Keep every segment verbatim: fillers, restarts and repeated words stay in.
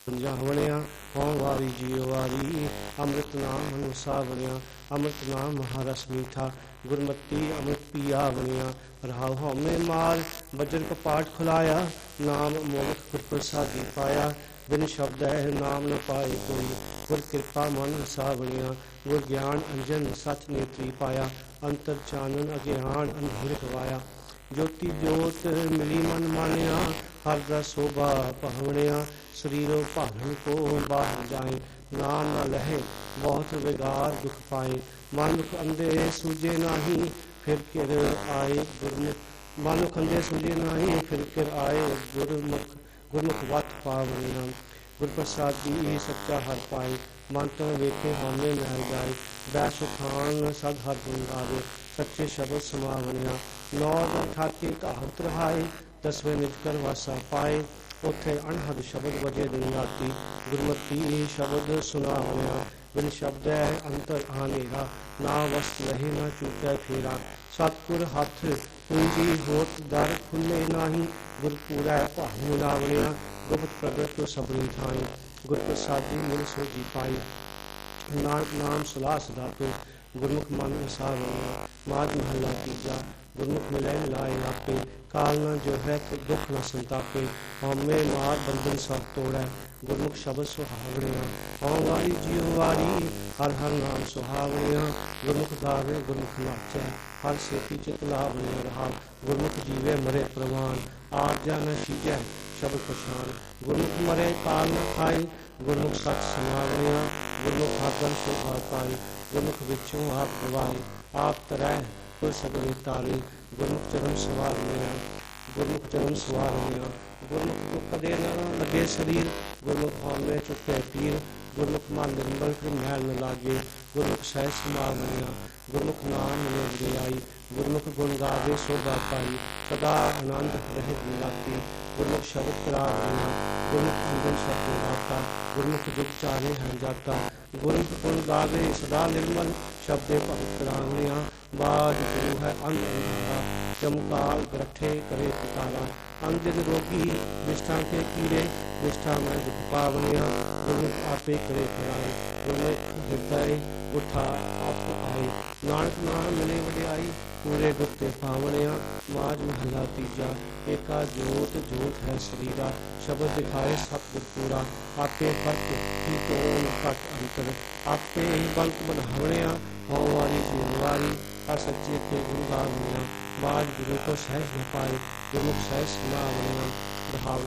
ਜਾਵਣਿਆ ਹਉ ਵਾਰੀ ਜੀਉ ਵਾਰੀ ਅੰਮ੍ਰਿਤ ਨਾਮ ਮਨੁ ਸਾਵਣਿਆ ਅੰਮ੍ਰਿਤ ਨਾਮ ਮਹਾਰਸ ਮੀਠਾ ਗੁਰਮਤੀ ਅੰਮ੍ਰਿਤ ਪੀਆ ਬਣਿਆ ਰਹਾਉ ਹਉਮੈ ਮਾਰ ਬਜਨ ਕਪਾਟ ਖੁਲਾਇਆ ਨਾਮ ਮੋਖ ਗੁਰ ਪ੍ਰਸਾਦੀ ਪਾਇਆ ਬਿਨ ਸ਼ਬਦ ਹੈ ਨਾਮ ਨ ਪਾਏ ਕੋਈ ਗੁਰ ਕਿਰਪਾ ਮਨ ਸਾਵਣਿਆ ਗੁਰ ਗਿਆਨ ਅੰਜਨ ਸਚ ਨੇਤਰੀ ਪਾਇਆ ਅੰਤਰ ਚਾਨਨ ਅਗਿਆਨ ਅੰਧੇਰ ਗਵਾਇਆ ਜੋਤੀ ਜੋਤ ਮਿਲੀ ਮਨ ਮਾਨਿਆ ਹਰ ਦਾ ਸੋਭਾ ਪਹਵਣਿਆ ਸਰੀਰੋ ਭਾਵਨ ਕੋ ਬਾਹਰ ਜਾਏ ਨਾਮ ਨ ਲਹੇ ਬਹੁਤ ਵਿਗਾਰ ਦੁਖ ਪਾਏ ਮਨੁਖ ਅੰਧੇ ਸੂਝੇ ਨਾਹੀ ਫਿਰ ਕਿਰ ਆਏ ਗੁਰਮੁਖ ਮਨੁਖ ਅੰਧੇ ਸੂਝੇ ਨਾਹੀ ਫਿਰ ਕਿਰ ਆਏ ਗੁਰਮੁਖ ਗੁਰਮੁਖ ਵਤ ਪਾਵਣਿਆ ਗੁਰ ਪ੍ਰਸਾਦੀ ਸੱਚਾ ਹਰ ਪਾਏ ਮਨ ਤੋਂ ਵੇਖੇ ਹਾਮੇ ਮਹਿ ਜਾਏ ਬੈ ਸੁਖਾਨ ਸਦ ਹਰ ਗੁਣ ਗਾਵੇ ਸੱਚੇ ਸ਼ਬਦ ਸਮਾਵਣਿਆ ਨੌ ਦਿਨ ਠਾਕੇ ਕਹਾਵਤ ਰਹਾਏ ਦਸਵੇਂ ਨਿਜ ਕਰ ਵਾਸਾ ਪਾਏ ਉੱਥੇ ਅਣਹਦ ਸ਼ਬਦ ਵਜੇ ਦਿਨ ਰਾਤੀ ਗੁਰਮਤੀ ਸ਼ਬਦ ਸੁਣਾਵਣਿਆ ਬਿਨ ਸ਼ਬਦ ਹੈ ਅੰਤਰ ਆਨੇਰਾ ਨਾ ਵਸਤ ਰਹੇ ਨਾ ਚੂਕੈ ਫੇਰਾ ਸਤਿਗੁਰ ਹੱਥ ਪੂੰਜੀ ਹੋਤ ਦਰ ਖੁੱਲੇ ਨਾਹੀ ਗੁਰ ਪੂਰੈ ਭਾਉ ਲਾਵਣਿਆ ਗੁਪਤ ਪ੍ਰਗਟ ਤੋਂ ਸਬਰੀ ਥਾਈ ਗੁਰ ਪ੍ਰਸਾਦੀ ਮਿਲ ਸੋਜੀ ਪਾਈ ਨਾਨਕ ਨਾਮ ਸਲਾਹ ਸਦਾ ਤੋਂ ਗੁਰਮੁਖ ਮਨ ਵਸਾਵਣਿਆ ਮਾਝ ਮਹੱਲਾ ਤੀਜਾ ਗੁਰਮੁਖ ਮਿਲੈ ਲਾਏ ਆਪੇ ਕਾਲ ਨ ਜੋ ਹੈ ਤੇ ਦੁੱਖ ਨ ਸੰਤਾਪੇ ਹਉਮੈ ਮਾਰ ਬੰਧਨ ਸਭ ਤੋੜੈ ਗੁਰਮੁਖ ਸ਼ਬਦ ਸੁਹਾਵਣਿਆ ਹਉ ਵਾਰੀ ਜੀਉ ਵਾਰੀ ਹਰ ਹਰ ਨਾਮ ਸੁਹਾਵਣਿਆ ਗੁਰਮੁਖ ਗਾਵੇ ਗੁਰਮੁਖ ਨਾਚੈ ਹਰ ਸੇਤੀ ਚਿਤ ਲਾਵਣਿਆ ਰਹਾ ਗੁਰਮੁਖ ਜੀਵੇ ਮਰੇ ਪ੍ਰਵਾਨ ਆਰਜਾ ਨ ਸੀਜੈ ਸ਼ਬਦ ਪਛਾਨ ਗੁਰਮੁਖ ਮਰੇ ਕਾਲ ਨ ਖਾਈ ਗੁਰਮੁਖ ਸਚ ਸਮਾਵਣਿਆ ਗੁਰਮੁਖ ਆਗਨ ਸੁਭਾ ਪਾਈ ਗੁਰਮੁਖ ਵਿੱਚੋਂ ਆਪ ਗਵਾਏ ਆਪ ਤਰੈ ਕੁਲ ਸਗਲੇ ਤਾਰੇ ਗੁਰਮੁਖ ਚਰਨ ਸਵਾਰਨਿਆ ਗੁਰਮੁਖ ਚਰਨ ਸਵਾਰਨਿਆ ਗੁਰਮੁਖ ਕੋ ਕਦੇ ਨ ਲਗੇ ਸਰੀਰ ਗੁਰਮੁਖ ਹਉਮੈ ਚੁੱਕੇ ਪੀਰ ਗੁਰਮੁਖ ਮਨ ਨਿਰਮਲ ਫਿਰ ਮੈਲ ਨ ਲਾਗੇ ਗੁਰਮੁਖ ਸਹਿ ਸਮਾਵਣਿਆ ਗੁਰਮੁਖ ਨਾਮ ਮਿਲੇ ਆਈ ਗੁਰਮੁਖ ਗੁਣ ਗਾਵੇ ਸੋਭਾ ਪਾਈ ਸਦਾ ਆਨੰਦ ਰਹੇ ਦਿਲਾਤੀ ਗੁਰਮੁਖ ਸ਼ਬਦ ਕਰਾਵਣਿਆ ਗੁਰਮੁਖ ਅੰਦਰ ਸਤਿ ਰਾਤਾ ਗੁਰਮੁਖ ਦੁਖ ਚਾਰੇ ਹੈ ਜਾਤਾ ਗੁਰਮੁਖ ਗੁਣ ਗਾਵੇ ਸਦਾ ਨਿਰਮਲ ਸ਼ਬਦੇ ਭਗਤ ਕਰਾਵਣਿਆ ਬਾਜ ਗੁਰੂ ਹੈ ਅੰਧ ਅੰਧਾਰਾ ਚਮਕਾਲ ਗ੍ਰਠੇ ਕਰੇ ਪਿਤਾਰਾ ਅੰਜਨ ਰੋਗੀ ਵਿਸ਼ਠਾ ਕੇ ਕੀੜੇ ਵਿਸ਼ਠਾ ਮੈਂ ਦੁਖ ਪਾਵਣਿਆ ਗੁਰਮੁਖ ਆਪੇ ਕਰੇ ਕਰਾਏ ਗੁਰਮੁਖ ਹਿਰਦੈ ਉਠਾ ਆਪ ਆਏ ਨਾਨਕ ਨਾਮ ਮਿਲੇ ਵਡਿਆਈ ਪੂਰੇ ਗੁਪਤੇ ਪਾਵਣਿਆ ਮਾਝ ਮਹੱਲਾ ਤੀਜਾ ਏਕਾ ਜੋਤ ਜੋਤ ਹੈ ਸਰੀਰਾ ਸ਼ਬਦ ਦਿਖਾਏ ਸਤਿਗੁਰ ਪੂਰਾ ਆਪੇ ਫਰਕ ਹੀ ਤੋਨ ਘਟ ਅੰਤਰ ਆਪੇ ਹੀ ਬੰਤ ਬਣਾਵਣਿਆ ਹਉ ਵਾਰੀ ਜੀਉ ਵਾਰੀ ਆ ਸੱਚੇ ਤੇ ਗੁਰੂ ਗਾਵਣਿਆ ਮਾਝ ਗੁਰੂ ਕੋ ਸਹਿਜ ਨ ਪਾਏ ਗੁਰਮੁਖ ਸਹਿਜ ਸਮਾਵਣਿਆ ਰਹਾਉ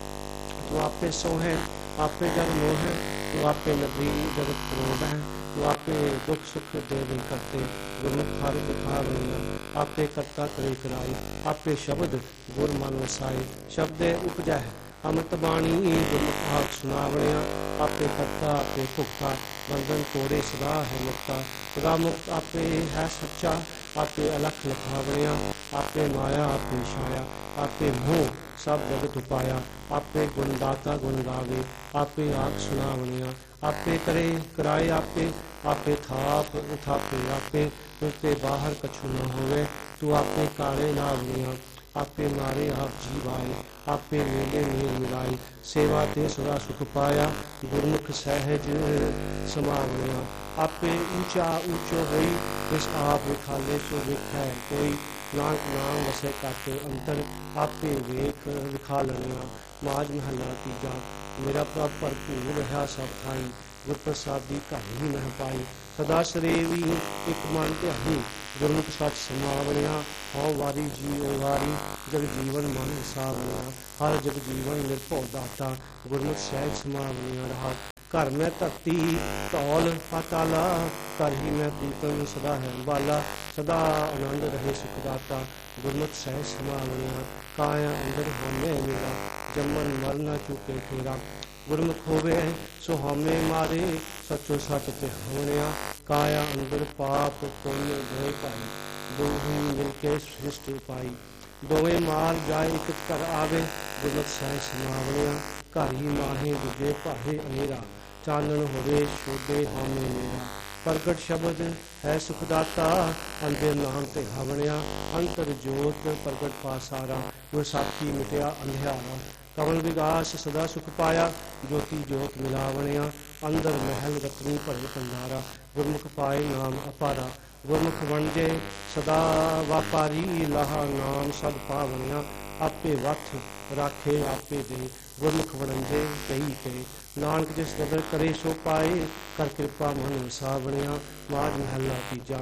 ਤੂੰ ਆਪੇ ਸੋ ਹੈ ਆਪੇ ਜਗ ਮੋਹ ਹੈ ਤੂੰ ਆਪੇ ਨਦੀ ਜਗਤ ਕਰੋੜ ਹੈ ਤੂੰ ਆਪੇ ਦੁੱਖ ਸੁਖ ਦੇਵੇ ਕਰਤੇ ਗੁਰਮੁਖ ਹਰ ਦਿਖਾਵਣਿਆ ਆਪੇ ਕਰਤਾ ਕਰੇ ਕਰਾਈ ਆਪੇ ਸ਼ਬਦ ਗੁਰ ਮਨ ਵਸਾਏ ਸ਼ਬਦੇ ਉਪਜੈ ਅੰਮ੍ਰਿਤ ਬਾਣੀ ਗੁਰਮੁਖ ਆਪ ਸੁਣਾਵਣਿਆ ਆਪੇ ਕਰਤਾ ਆਪੇ ਭੁਗਤਾ ਬੰਧਨ ਤੋੜੇ ਸਦਾ ਹੈ ਮੁਕਤਾ ਸਦਾ ਮੁਕਤ ਆਪੇ ਹੈ ਸੱਚਾ ਆਪੇ ਅਲਖ ਲਖਾਵਣਿਆ ਆਪੇ ਮਾਇਆ ਆਪੇ ਛਾਇਆ ਆਪੇ ਮੋਹ ਸਭ ਜਗਤ ਉਪਾਇਆ ਆਪੇ ਗੁਣ ਦਾਤਾ ਗੁਣ ਗਾਵੇ ਆਪੇ ਆਪ ਸੁਣਾਵਣਿਆ ਆਪੇ ਕਰੇ ਕਰਾਏ ਆਪੇ ਆਪੇ ਥਾਪ ਉਥਾਪੇ ਆਪੇ ਉਤੇ ਬਾਹਰ ਕਛੂ ਨਾ ਹੋਵੇ ਤੂੰ ਆਪੇ ਕਾਲੇ ਲਾਵਣਿਆ ਆਪੇ ਮਾਰੇ ਆਪ ਜੀਵਾਏ ਆਪੇ ਮੇਲੇ ਮੇਲ ਮਿਲਾਈ ਸੇਵਾ ਤੇ ਸਦਾ ਸੁਖ ਪਾਇਆ ਗੁਰਮੁਖ ਸਹਿਜ ਸਮਾਵਣਿਆ ਆਪੇ ਉੱਚਾ ਉੱਚੋ ਹੋਈ ਇਸ ਆਪ ਵਿਖਾਲੇ ਸੋ ਵੇਖੈ ਕੋਈ ਨਾਨਕ ਨਾਮ ਵਸੇ ਕਾਟੇ ਅੰਤਰ ਆਪੇ ਵੇਖ ਵਿਖਾਲਣਿਆ ਮਾਝ ਮਹੱਲਾ ਤੀਜਾ ਮੇਰਾ ਪ੍ਰਭ ਭਰਪੂਰ ਰਹਾ ਸਭ ਥਾਈ ਗੁਰ ਪ੍ਰਸਾਦੀ ਘਰ ਹੀ ਮਹਿ ਪਾਈ ਸਦਾ ਸਰੇਵੀ ਇੱਕ ਮਨ ਧਿਆਈ ਗੁਰਮੁਖ ਸੱਚ ਸਮਾਵਣਿਆ ਹਉ ਵਾਰੀ ਜੀਉ ਵਾਰੀ ਜਗ ਜੀਵਨ ਮਨ ਵਸਾਵਣਿਆ ਹਰ ਜਗ ਜੀਵਨ ਨਿਰਭਉ ਦਾਤਾ ਗੁਰਮੁਖ ਸਹਿਜ ਸਮਾਵਣਿਆ ਰਹਾ ਘਰ ਮੈਂ ਧਰਤੀ ਧੌਲ ਪਾਤਾਲਾ ਘਰ ਹੀ ਮੈਂ ਪ੍ਰੀਤਮ ਸਦਾ ਹੈ ਬਾਲਾ ਸਦਾ ਆਨੰਦ ਰਹੇ ਸੁਖ ਦਾਤਾ ਗੁਰਮੁਖ ਸਹਿਜ ਸਮਾਵਣਿਆ ਕਾਇਆ ਅੰਦਰ ਹਉਮੈ ਮੇਰਾ ਜੰਮਨ ਮਰ ਨ ਚੁਕੇ ਫੇਰਾ ਗੁਰਮੁਖ ਹੋਵੇ ਸੋ ਹਉਮੈ ਮਾਰੇ ਸਚੋ ਸਚ ਤੇ ਹੋਣਿਆ ਕਾਇਆ ਅੰਦਰ ਪਾਪ ਪੁੰਨ ਦੋਏ ਭਾਈ ਦੋਹੀ ਮਿਲ ਕੇ ਸ੍ਰਿਸ਼ਟ ਪਾਈ ਦੋਵੇਂ ਮਾਰ ਜਾਏ ਇੱਕ ਘਰ ਆਵੇ ਗੁਰਮੁਖ ਸਹਿਜ ਸਮਾਵਣਿਆ ਘਰ ਹੀ ਮਾਹੇ ਦੂਜੇ ਭਾਹੇ ਅਨੇਰਾ ਚਾਨਣ ਹੋਵੇ ਛੋਡੇ ਹਉਮੈ ਮੇਰਾ ਪ੍ਰਗਟ ਸ਼ਬਦ ਹੈ ਸੁਖ ਦਾਤਾ ਅੰਦਰ ਨਾਮ ਤੇ ਹਵਣਿਆ ਅੰਤਰ ਜੋਤ ਪ੍ਰਗਟ ਪਾਸਾਰਾ ਗੁਰ ਸਾਖੀ ਮਿਟਿਆ ਅੰਧਿਆਰਾ कमल विगास सदा सुख पाया, ज्योति ज्योत मिलावणिया, अंदर महल रत्नी भरे भंडारा, गुरमुख पाए नाम अपारा, गुरमुख वंजे सदा वापारी, लाहा नाम सब पावणिया, आपे वथ राखे आपे दे, गुरमुख वणंजे कई कहे, नानक जिस कदर करे सो पाए, कर कृपा मन वसावणिया। माज महला तीजा।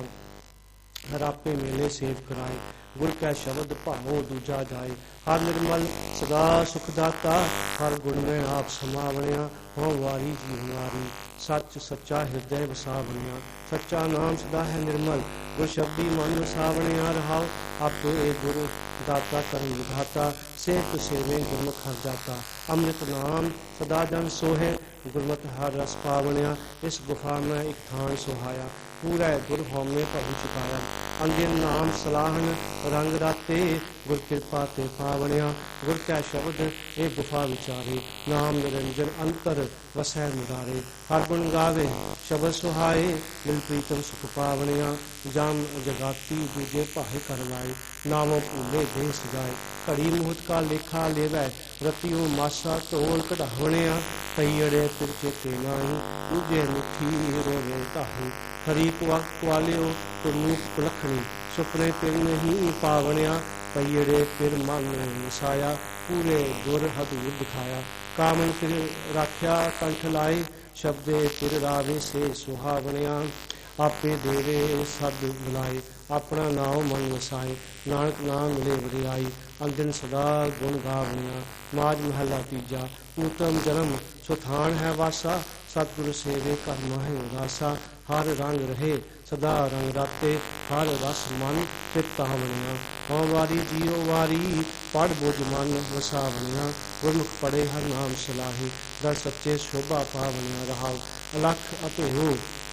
रापे मेले सेव कराए, गुर कै शब्द भावो दूजा जाए, हर निर्मल सदा सुखदाता, हर गुण में आप समावणिया, हो वारी जीवन वारी, सच सच्चा हृदय वसावणिया, सच्चा नाम सदा है निर्मल, गुर शब्दी मन वसावणिया, रहाओ आपे गुरु दाता करम विधाता, सेवक सेवे गुरमुख हर जाता, अमृत नाम सदा जन सोहे, गुरमत हर रस पावणिया, इस गुफा में एक थान सुहाया, पूरा गुर होमे भई चुकाया, अंदिन नाम सलाहन रंग राते, गुर कृपा ते पावणिया, गुर कै शब्द ए गुफा विचारे, नाम निरंजन अंतर वसै मुरारे, हर गुण गावे शब्द सुहाए, मिल प्रीतम सुख पावणिया, जाम जगाती दूजे भाहे कर लाए, नामों भूले देह सजाए, घड़ी मुहूर्त का लेखा लेवै, रतियों मासा ढोल कढ़ावणिया, कई अड़े फिर चेते नाही, दूजे मिठी रोवे ताही, हरी कुआलियो तो मूक पुलखणी, सुपने फिर नहीं पावणिया, कईड़े फिर मन वसाया, पूरे गुर हदूर दिखाया, कामन फिर राख्या कंठ लाए, शब्दे फिर रावे से सुहावणिया, आपे देवे सद बुलाए, अपना नाम मन वसाए, नानक नाम मिले वडियाई, अंदिन सदा गुण गावणिया। माज महला तीजा। उत्तम जन्म सुथान है वासा, सतगुरु सेवे कर माहे उदासा, हर रंग रहे सदा रंग राते, हर रस मन चित्तावणिया, हों वारी जियो वारी, पढ़ बुझ मन वसावणिया, गुरमुख पढ़े हर नाम सलाही, दर सच्चे शोभा पावणिया, रहाओ अलख अभेहो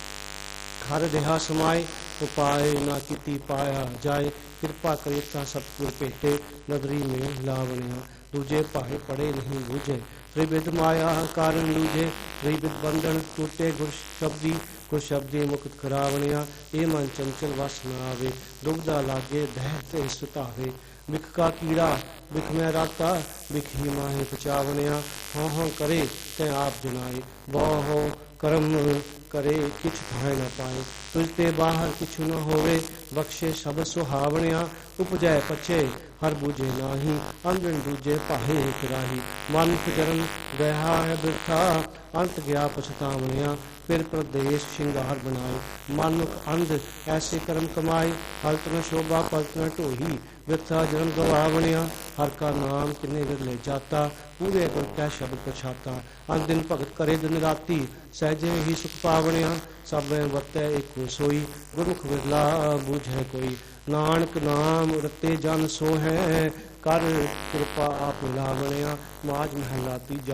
हर देहा समाए, उपाय ना किती पाया जाए, कृपा करेता सतगुर भेटे, नदरी में लावणिया, दूजे भाए पड़े नहीं बूझे, त्रिविध माया कारण लूझे, त्रिविध बंधन टूटे गुर शब्दी, गुर शब्दी मुक्त करावणिया, ए मन चंचल वस न आवे, दुबदा लागे दह ते सुतावे, बिख का कीड़ा बिख में राता, बिख ही माहे पचावणिया, हों हों करे तै आप जनाए, बहु कर्म करे किछ थाए न पाए, तुझते बाहर किछु न होवे, बख्शे शब्द सुहावणिया, उपजै पछे हर बूझे नाही, अंजन दूजे पाहे फिराही, मानुख जन्म गया है बिरथा, अंत गया पछतावणिया, फिर प्रदेश श्रृंगार बनाए, मानुख अंध ऐसे कर्म कमाए, हलत न शोभा पलत न ढोही, बिरथा जन्म गवावणिया, हर का नाम किन्ने विर ले जाता, पूरे गुर कै शब्द पछाता, अंत दिन भगत करे दिन राती, सहजे ही सुख पावणिया, सब वतै एको सोई, गुरमुख विरला बूझे कोई, नानक नाम रते जन सो है, कर कृपा आप मिलावणिया। माज महला तीजा।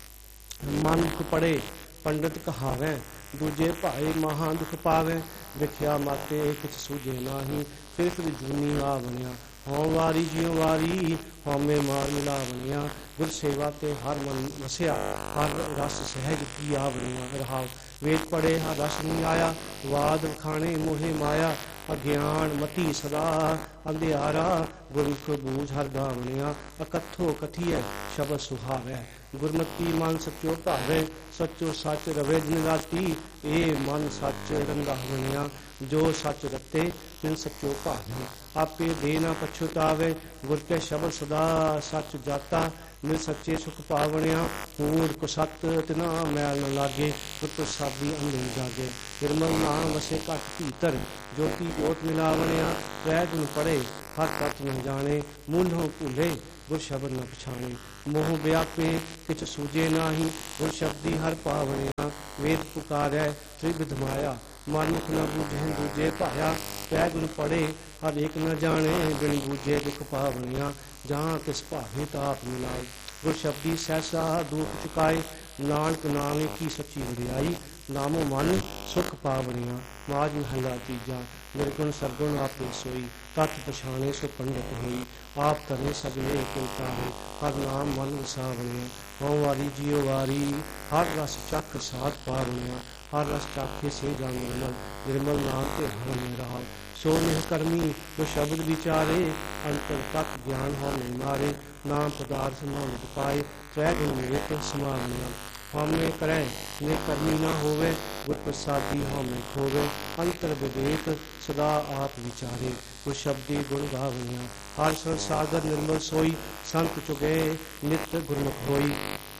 मनुख पढ़े पंडित कहावै, दूजे भाए महा दुख पावै, विख्या माते कुछ सूझे नाही, फिर फिर जूनी आवणिया, हों वारी जियो वारी, होमे मार मिलावणिया, गुर सेवा ते हर मन वसिया, हर रस सहज की आवणिया, रहाओ वेद पढ़े हर रस नहीं आया, वाद खाने मोहे माया, अज्ञान मती सदा अंधियारा, गुरमुख बूझ हर गावणिया, अकथो कथिय शब्द सुहावै, गुरमती मन सच्चो भावै, सच्चो सच रवे दिन राती, ए मन सच रंगा बनिया, जो सच रते तिन सच्चो भावै, आपे दे न पछुतावे, गुर के शब्द सदा सच जाता, मिल सच्चे सुख पावणिया, कूड़ कुसत तिना मैल न लागे, गुर प्रसादी अंधे जागे, निर्मल नाम वसे घट भीतर, ज्योति ज्योत मिलावणिया, त्रै दिन पढ़े हर तत्व न जाने, मूलों भूले गुर शब्द न पछाणे, मोह व्यापे किछ सूझे नाही, गुर शब्दी हर पावणिया, वेद पुकारै त्रिविध माया, मानुख न बूझे दूजे भाया, त्रै गुण पढ़े हर एक न जाने, बिन बूझे दुख पावणिया, जहाँ किस भावे ताप मिलाए, गुर शब्दी सहसा दुख चुकाए, नानक नाम की सच्ची वडियाई, नामो मन सुख पावणिया। माज महला तीजा। निर्गुण सरगुण आपे सोई, तत् पछाणे सो पंडित होई, आप करे सजने किलता है, हर नाम मन वसावणिया, हों वारी जियो वारी, हर रस चख साथ पावणिया, हर रस चाखे से जान निर्मल निर्मल नाम ते हर में रहा सो निह कर्मी जो शब्द विचारे अंतर तक ज्ञान हो नहीं मारे नाम पदार्थ नाम पाए त्रै गुण विवेक समावनिया हमें करें ने कर्मी ना होवे गुर प्रसादी हमें खोवे अंतर विवेक सदा आप विचारे गुर शब्दी गुण गावनिया हर संसागर निर्मल सोई संत चुगे नित गुरमुख होई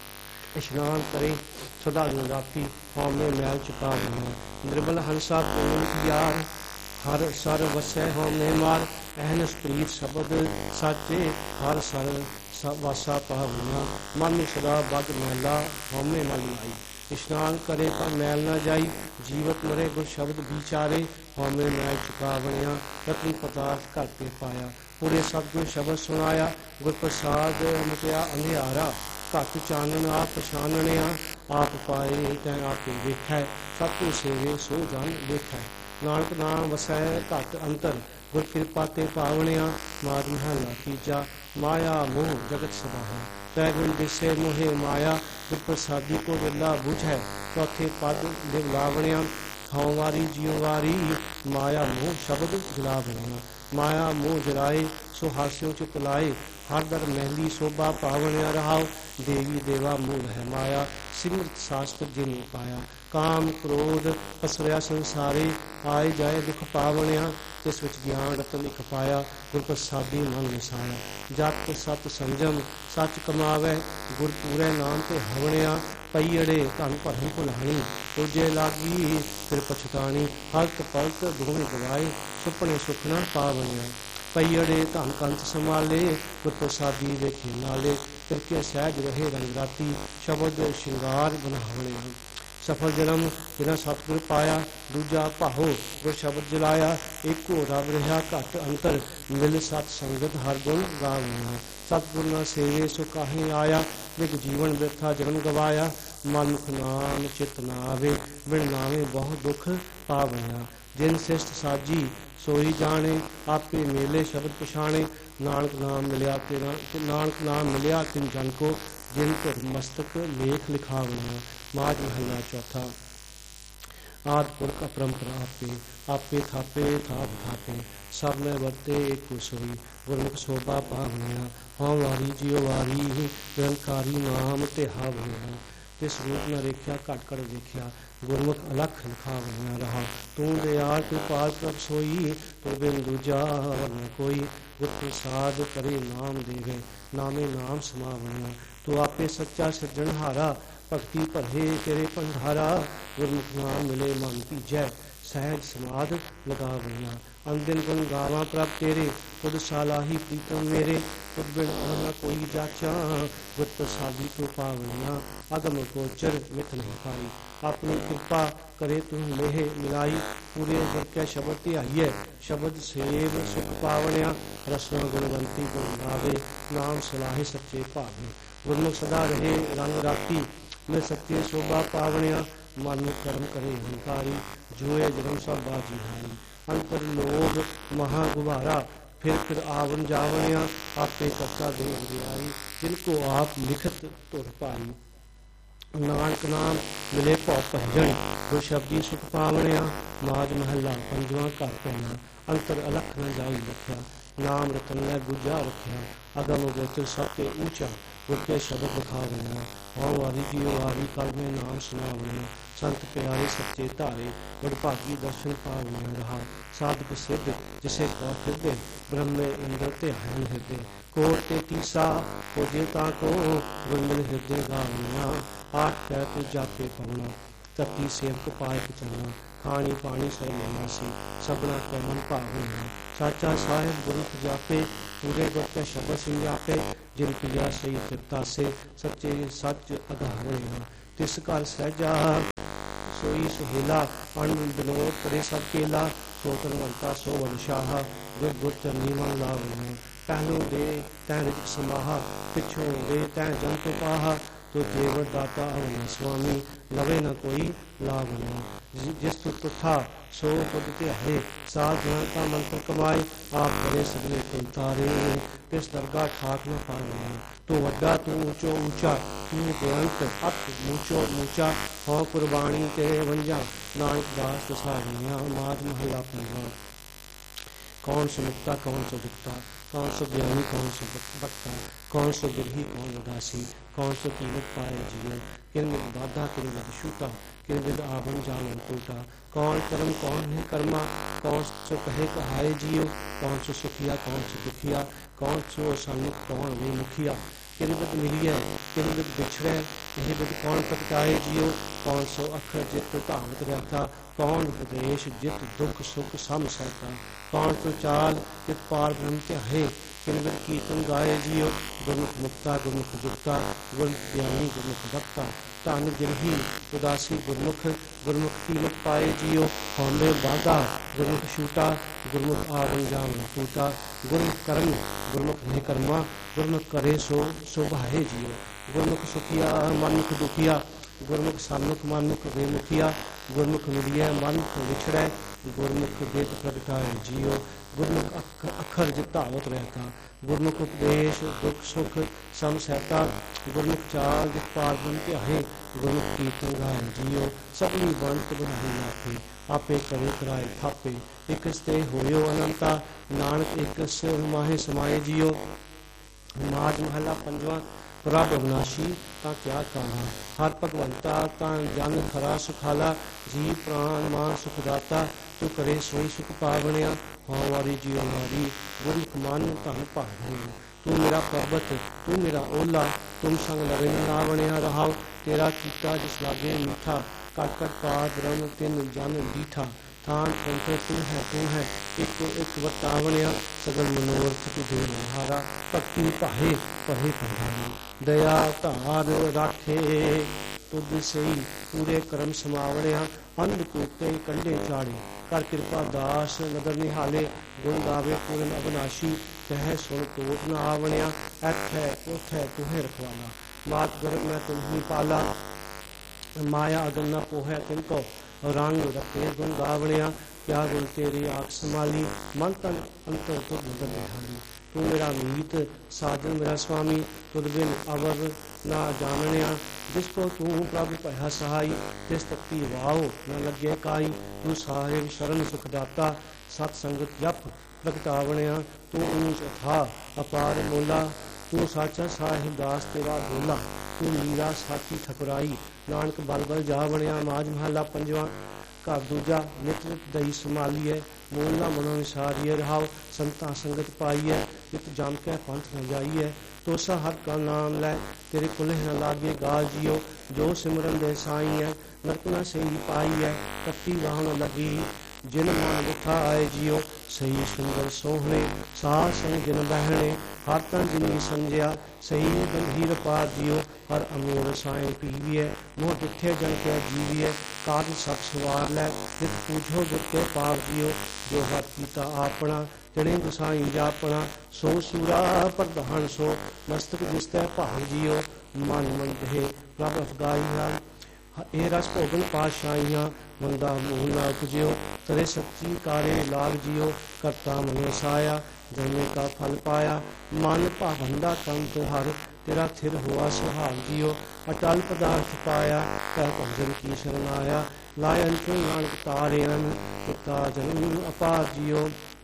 स्नान करे सदा दिन राती हमें मैल चुकावनिया निर्मल हंसा प्रेम यार हर सर वसै हमें मार अहनस प्रीत शब्द साचे हर सर वासा पावनिया मन सदा बद मैला हमें न लियाई स्नान करे पर मैल न जाई जीवत मरे गुर शब्द विचारे हमें मैल चुकावनिया रत्न पदार्थ करके पाया पूरे सतगुर शब्द सुनाया गुर प्रसाद मुटिया अंधियारा घट चानन आप पछाणनिया आप पाए तै आप वेखै सतु सेवे सो जन वेखै नानक नाम वसै घट अंतर गुर कृपा ते पावनिया मार महला तीजा माया मोह जगत सबाहा तै गुण दिसे मोहे माया गुर प्रसादी को विला बुझै चौथे पद लावणिया खाओ वारी जियो वारी माया मोह शब्द जलावणिया माया मोह जलाए सो हास्यों चित लाए हर दर महली शोभा पावनिया रहाओ देवी देवा मूल है माया सिमरत शास्त्र जिन पाया काम क्रोध पसरिया संसारे आए जाए दुख पावनिया तिस विच ज्ञान रतन लिख पाया गुर प्रसादी मन मिसाया जत सत संजम सच कमावै गुर पूरे नाम ते हवणिया पईअड़े धन भरम भुलाणी तुझे लागी फिर पछताणी हल्त पलत धूम गवाए सुपने सुखना पावनिया पईअड़े धन कंत संभाले गुर प्रसादी वेखे नाले तिरके सहज रहे रंग राती शब्द श्रृंगार बनावणिया सफल जन्म बिना सतगुर पाया दूजा भाहो गुर शब्द जलाया एको रब रहा घट अंतर मिल सत संगत हर गुण गावनिया सतगुर न सेवे सो काहे आया विग जीवन व्यर्था जन्म गवाया मनुख नाम चित न आवे बिन नावे बहुत दुख पावनिया जिन शिष्ट साजी सोई जाने आपे मेले शब्द पछाणे नानक नाम मिलिया तेरा नानक नाम मिलिया तिन जन को जिन धुर मस्तक लेख लिखावनिया माज महला चौथा आद पुरख परंपरा आपे आपे थापे थाप थापे सब में वर्ते एक सोई गुरमुख शोभा पावनिया हाँ वारी जियो वारी निरंकारी नाम ते हावनिया तिस रूप न रेख्या घट घट देखिया गुरमुख अलख लिखावनिया रहा तू दयाल कृपाल प्रभ सोई तो बिन दूजा न कोई गुर प्रसाद करे नाम देवे नामे नाम समावनिया तू आपे सच्चा सज्जनहारा भक्ति भरे तेरे भंडारा गुरमुख नाम मिले मन भीजै सहज समाध लगावनिया अंदिन गुण गावा प्रभ तेरे खुद सालाही प्रीतम मेरे खुद बिन न कोई जाचा गुर प्रसादी को पावनिया अगम गोचर मिथ नहीं पाई अपनी कृपा करे तू लेह मिलाई पूरे वर्कै शब्द ध्याइए शब्द सेव सुख पावनिया रसना गुणवंती गुण गावे नाम सलाहे सच्चे भावे गुरमुख सदा रहे रंग राती मैं सत्य शोभा पावनिया मन में कर्म करे हंकारी जुए जन्म सब बाजी हारी अंतर लोग महा गुबारा फिर फिर आवन जावनिया आपे करता दे आई जिनको आप लिखत तुर पाई नानक नाम मिले भौ भजन गुर शब्दी सुख पावनिया माज महला पंजवा घर पैना अंतर अलख न जाई रखिया नाम रतन ने गुजा रखिया अगम गोचर सबके ऊंचा गुर के शब्द दिखावनिया हाँ वारी जियो वारी कल में नाम सुनावनिया संत प्यारे सच्चे धारे बड़भागी दर्शन पावनिया रहा साधक सिद्ध जिसे कौ फिरदे ब्रह्मे इंद्र ते हन हृदय कोट ते तीसा खोजे ताको गुरमिल हृदय गावनिया आठ पैर जाते पवना धरती सेवक पाए चलना खानी पानी सर लेना सी सबना कैमन भावनिया साचा साहिब गुरु जापे पूरे गुर शब्द समझापे जिन पिया सही तृप्ता से सच्चे सच अधारणिया तिस घर सहजा सोई सुहेला अण विनोद करे सब केला सो तनवंता सो वंशाह गुर गुर चरनी मन लावनिया पहलो दे तै रिच समाहा पिछों दे तै जंत पाहा तो देवर दाता अवनि स्वामी लवे न कोई लावनिया जिस तुत था सो खुद ध्याए साध जन का मंत्र कमाए आप करे सगले तुम तारे तिस दरगाह ठाक न पावनिया तू वड्डा तू ऊंचो ऊंचा, तू बेअंत अत मूचो मूचा, हो कुर्बानी तेरे वंजा, नानक दास सारियां। माज महला पंजवां। कौन सो मुक्ता कौन सो गुप्ता, कौन सो ज्ञानी कौन सो बक्ता, कौन सो बिरही कौन उदासी, कौन सो कीमत पाए जियो, किन विद बाधा किन विद छूटा, किन विद आवन जान टूटा, कौन कर्म कौन है कर्मा, कौन सो कहे कहाए जियो, कौन सो सुखिया कौन सो दुखिया, कौन सो सन्मुख कौन वे मुखिया, किन विद मिलिए किन विद बिछड़े, यह विद कौन प्रगटाए जियो, कौन सो अखर जित धावत रहता, कौन उपदेश जित दुख सुख सम सहता, कौन सो चाल जित पार ब्रह्म ध्याहे, किन विद कीर्तन गाए जियो, गुरमुख मुक्ता गुरमुख गुप्ता, गुरमुख ज्ञानी गुरमुख वक्ता, धन जिनही उदासी गुरमुख, गुरमुख कीमत पाए जियो, हौमे बाधा गुरमुख छूटा, गुरमुख आवन जान टूटा, गुरमुख कर्म गुरमुख है कर्मा, गुरमुख करे सो शोभाए जियो, गुरमुख सुखिया मनमुख दुखिया, गुरमुख सन्मुख मनमुख बेमुखिया, गुरमुख मिलिए मनमुख विछड़े, गुरमुख वेद प्रगटाए जियो, गुरमुख अख अखर जित धावत रहता, गुरमुख उपदेश दुख सुख सम सहता, गुरमुख चाल जित पार ब्रह्म ध्याहे, गुरमुख कीर्तन गाए जियो, सबली बनत बनाई आपे, आपे करे कराए थापे, एक स्ते होयो अनंता, नानक एक से माहे समाए जियो। माज महला पंजवां। प्रभ अविनाशी तां क्या कहा, हर भगवंता तां जन खरा सुखाला, जी प्राण मान सुखदाता, तू करे सोई सुख पावनिया, हाँ वारी जियो वारी, गुरमुख मन धन भावनिया, तू मेरा पर्वत तू मेरा ओला, तुम संग लवे नावनिया रहाओ, तेरा कीता जिस लागे मीठा, कट कट पार ब्रह्म तिन जन डीठा, थान पंथ तू है तू है, एक एक वटावनिया, सगल मनोरथ तू दे हारा, भक्ति पाहे पहे पंधारी, दया धार राखे तुद सही, पूरे कर्म समावनिया, अंध कूते कंडे चाड़े, कर कृपा दास नदर निहाले, गुण गावे पूर्ण अविनाशी, कह सुन कोट न आवनिया, ऐथ है उथ है तुहे रखवाला, मात गर्भ मैं तुम्ही पाला, माया अगन न पोहै तिनको, रंग रखे गुण गावनिया, क्या गुण तेरी आख संभाली, मन तन अंतर तुद बलिहारी, तू मेरा मीत साजन मेरा स्वामी, तुद बिन अवर ना जाननिया, जिसको तू प्रभु भया सहाई, तिस तत्ती वाओ न लगे काई, तू साहिब शरण सुखदाता, सत संगत जप प्रगटावनिया, तू ऊंच अथा अपार मोला, तू साचा साहिब दास तेरा बोला, तू मीरा साची ठकुराई, नानक बल बल जा बनिया। माज महला पंजवां। घर दूजा नित नित दई संभालीए, मोल ना मनो विसारीए, रहाओ संतां संगत पाईए, नित जम के पंथ न जाईए, तोसा हर का नाम लै, तेरे कुलह न लागे गाल जियो, जो सिमरन दे साई है, नरक न सही पाई है, कत्ती वाह न लगी, जिन मन उठा आए जियो, सही सुंदर सोहने, साह संग जिन बहने, हर तन जिनी संजया, सही गंभीर पार जियो, हर अमोर साए पीविए, मोह जिथे जन के जीविए, काज सत सवार लै, जित पूछो गुरते पार जियो, जो हर कीता आपना, तिने गुसाई जापना, सो सूरा प्रधान सो, मस्तक जिसते भाग जियो, मन मन दे प्रभ अफगाईया, ए रस भोगन पातशाहियाँ, बंदा मूल ना उपजियो, तरे सच्ची कारे लाग जियो, करता मने साया, जन्मे का फल पाया, मन भावंदा कंत हर, तेरा थिर हुआ सुहाग जियो, अटल पदार्थ पाया, कह भंजन की शरण आया, लायन को नानक तारेन, पिता जन्म अपार जियो।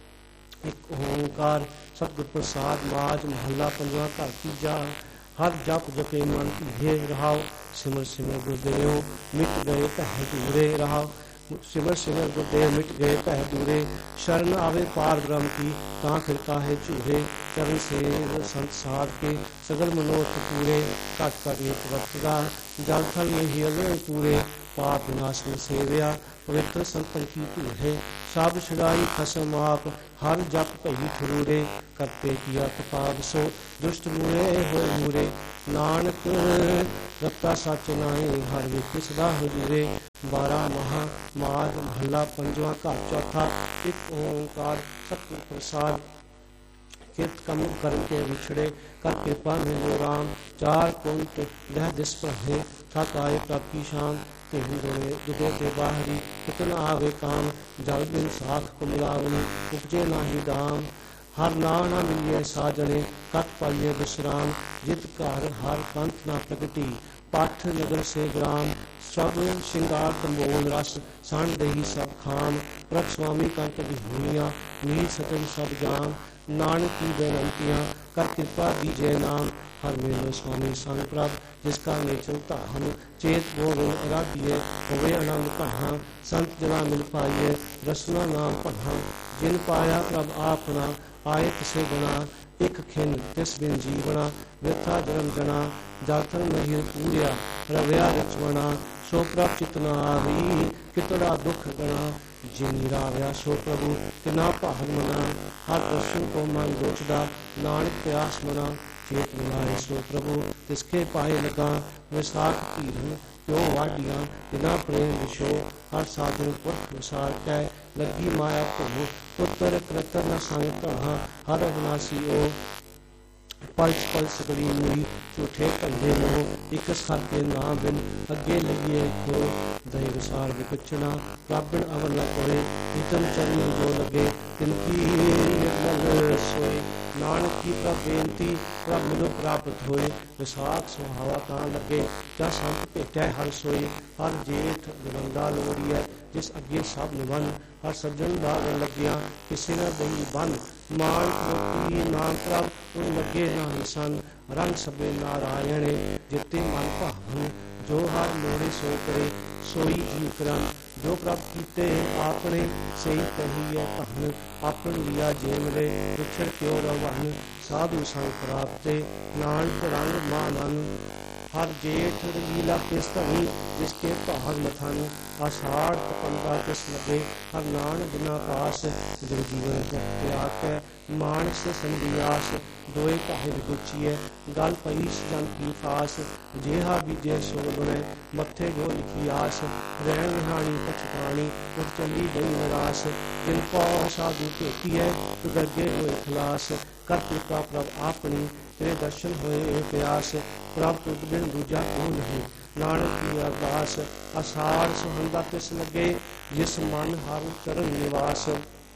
एक ओंकार सतगुर प्रसाद। माज महला पंजवा। घर तीजा। हर जप जपे मन हे रहाओ, सिमर सिमर गुरदेव मिट गए कह दूरे रहाओ, सिमर सिमर गुरदेव मिट गए कह दूरे, शरण आवे पार ब्रह्म की, तां फिर काहे झूरे, चरण से संत साध के, सगल मनोरथ पूरे, घट घट एक वरतदा, जल थल में ही अले पूरे, पाप विनाश में सेविया, पवित्र संतन की धूरे, सब छुड़ाई खसम आप, हर जप भई ठुरूरे, करते किया तपाब सो, दुष्ट मूरे हो मूरे, नानक रत्ता सच नाई, हर विख सदा हजूरे। बारह महा। माज महला पंजवा। घर चौथा। एक ओंकार सतगुर प्रसाद। कित कम कर्म के विछड़े, कर कृपा मिलो राम, चार कुंत लह दिस प्रहे, थक आए प्राप्ति शाम, दुदे के बाहरी कितना आवे काम, जल बिन साख को मिलावनी, उपजे नाही दाम, हर ना ना मिलिए साजने कत पाइए विश्राम जित घर हर कंथ ना प्रगति पाठ नगर से ग्राम सब श्रृंगार तंबोल रस सन दही सब खाम प्रभ स्वामी कंत विभूनिया नील सतन सब जाम नानक की बेनंतियाँ कर कृपा दीजे नाम हर मेलो स्वामी संग प्रभ जिसका नेचर धाम चेत गोविंद आराध्य होवे आनंद कहा संत जना मिल पाइए रसना नाम पढ़ा जिन पाया प्रभ आपना आए किसे बना एक खिन तिस बिन जीवना व्यथा धर्म जना जातर नहीं पूरिया रव्या रचवना सो प्रभ चितना आवी कितना दुख गणा जिन निराव्या सो प्रभु तिना भाग मना हर दर्शन को मन दोचदा नानक प्यास मना चेत मिलाए सो प्रभु तिसके पाए लगा विसाख धीरन क्यों वाडिया बिना प्रेम विशो हर साधन पुरख विसार कै लगी माया भो पुत्र कृत न संग कहा हर अविनाशी ओ पलच पलच गरी मुई झूठे कंधे लो एक सर के ना बिन अगे लगिए खो दही विसार विकचना राबन अवर न कोए हितन चरण जो लगे तिनकी निर्मल सोए नानक की प्रभ बेनती प्रभ मिलो प्राप्त होए विसाख सुहावा तां लगे क्या संत भेटै हर सोए हर जेठ गरंगा लोड़िए जिस अगे सब निवन हर सज्जन बाग लगिया किसी न दही बन मान मोती नाम प्रभ उन लगे नाम सन रंग सबे नारायण जिते मन भावन जो हर लोड़े सो करे सोई जी करन जो प्रभ कीते आपने सही कहिए कहन आपन लिया जेमरे उछड़ क्यों रवन साधु संग प्राप्ते नानक रंग मानन हर जेठ लीला किस धनी जिसके भाग मथन आषाढ़ तपंदा किस लगे हर नान बिना पास जग जीवन त्याग मानस संदियास दोए काहे गुचिए गल पई जन की फास जेहा बीजे सो बने मथे जो लिखी आस रहन निहानी पछतानी उठ चली गई निराश जिन पौ साधु भेटी है तो गगे होए खलास कर कृपा प्रभ आपनी तेरे दर्शन होए प्यास प्रभ तुद बिन दूजा को नहीं नानक की अरदास आषाढ़ सुहंदा तिस लगे जिस मन हर चरण निवास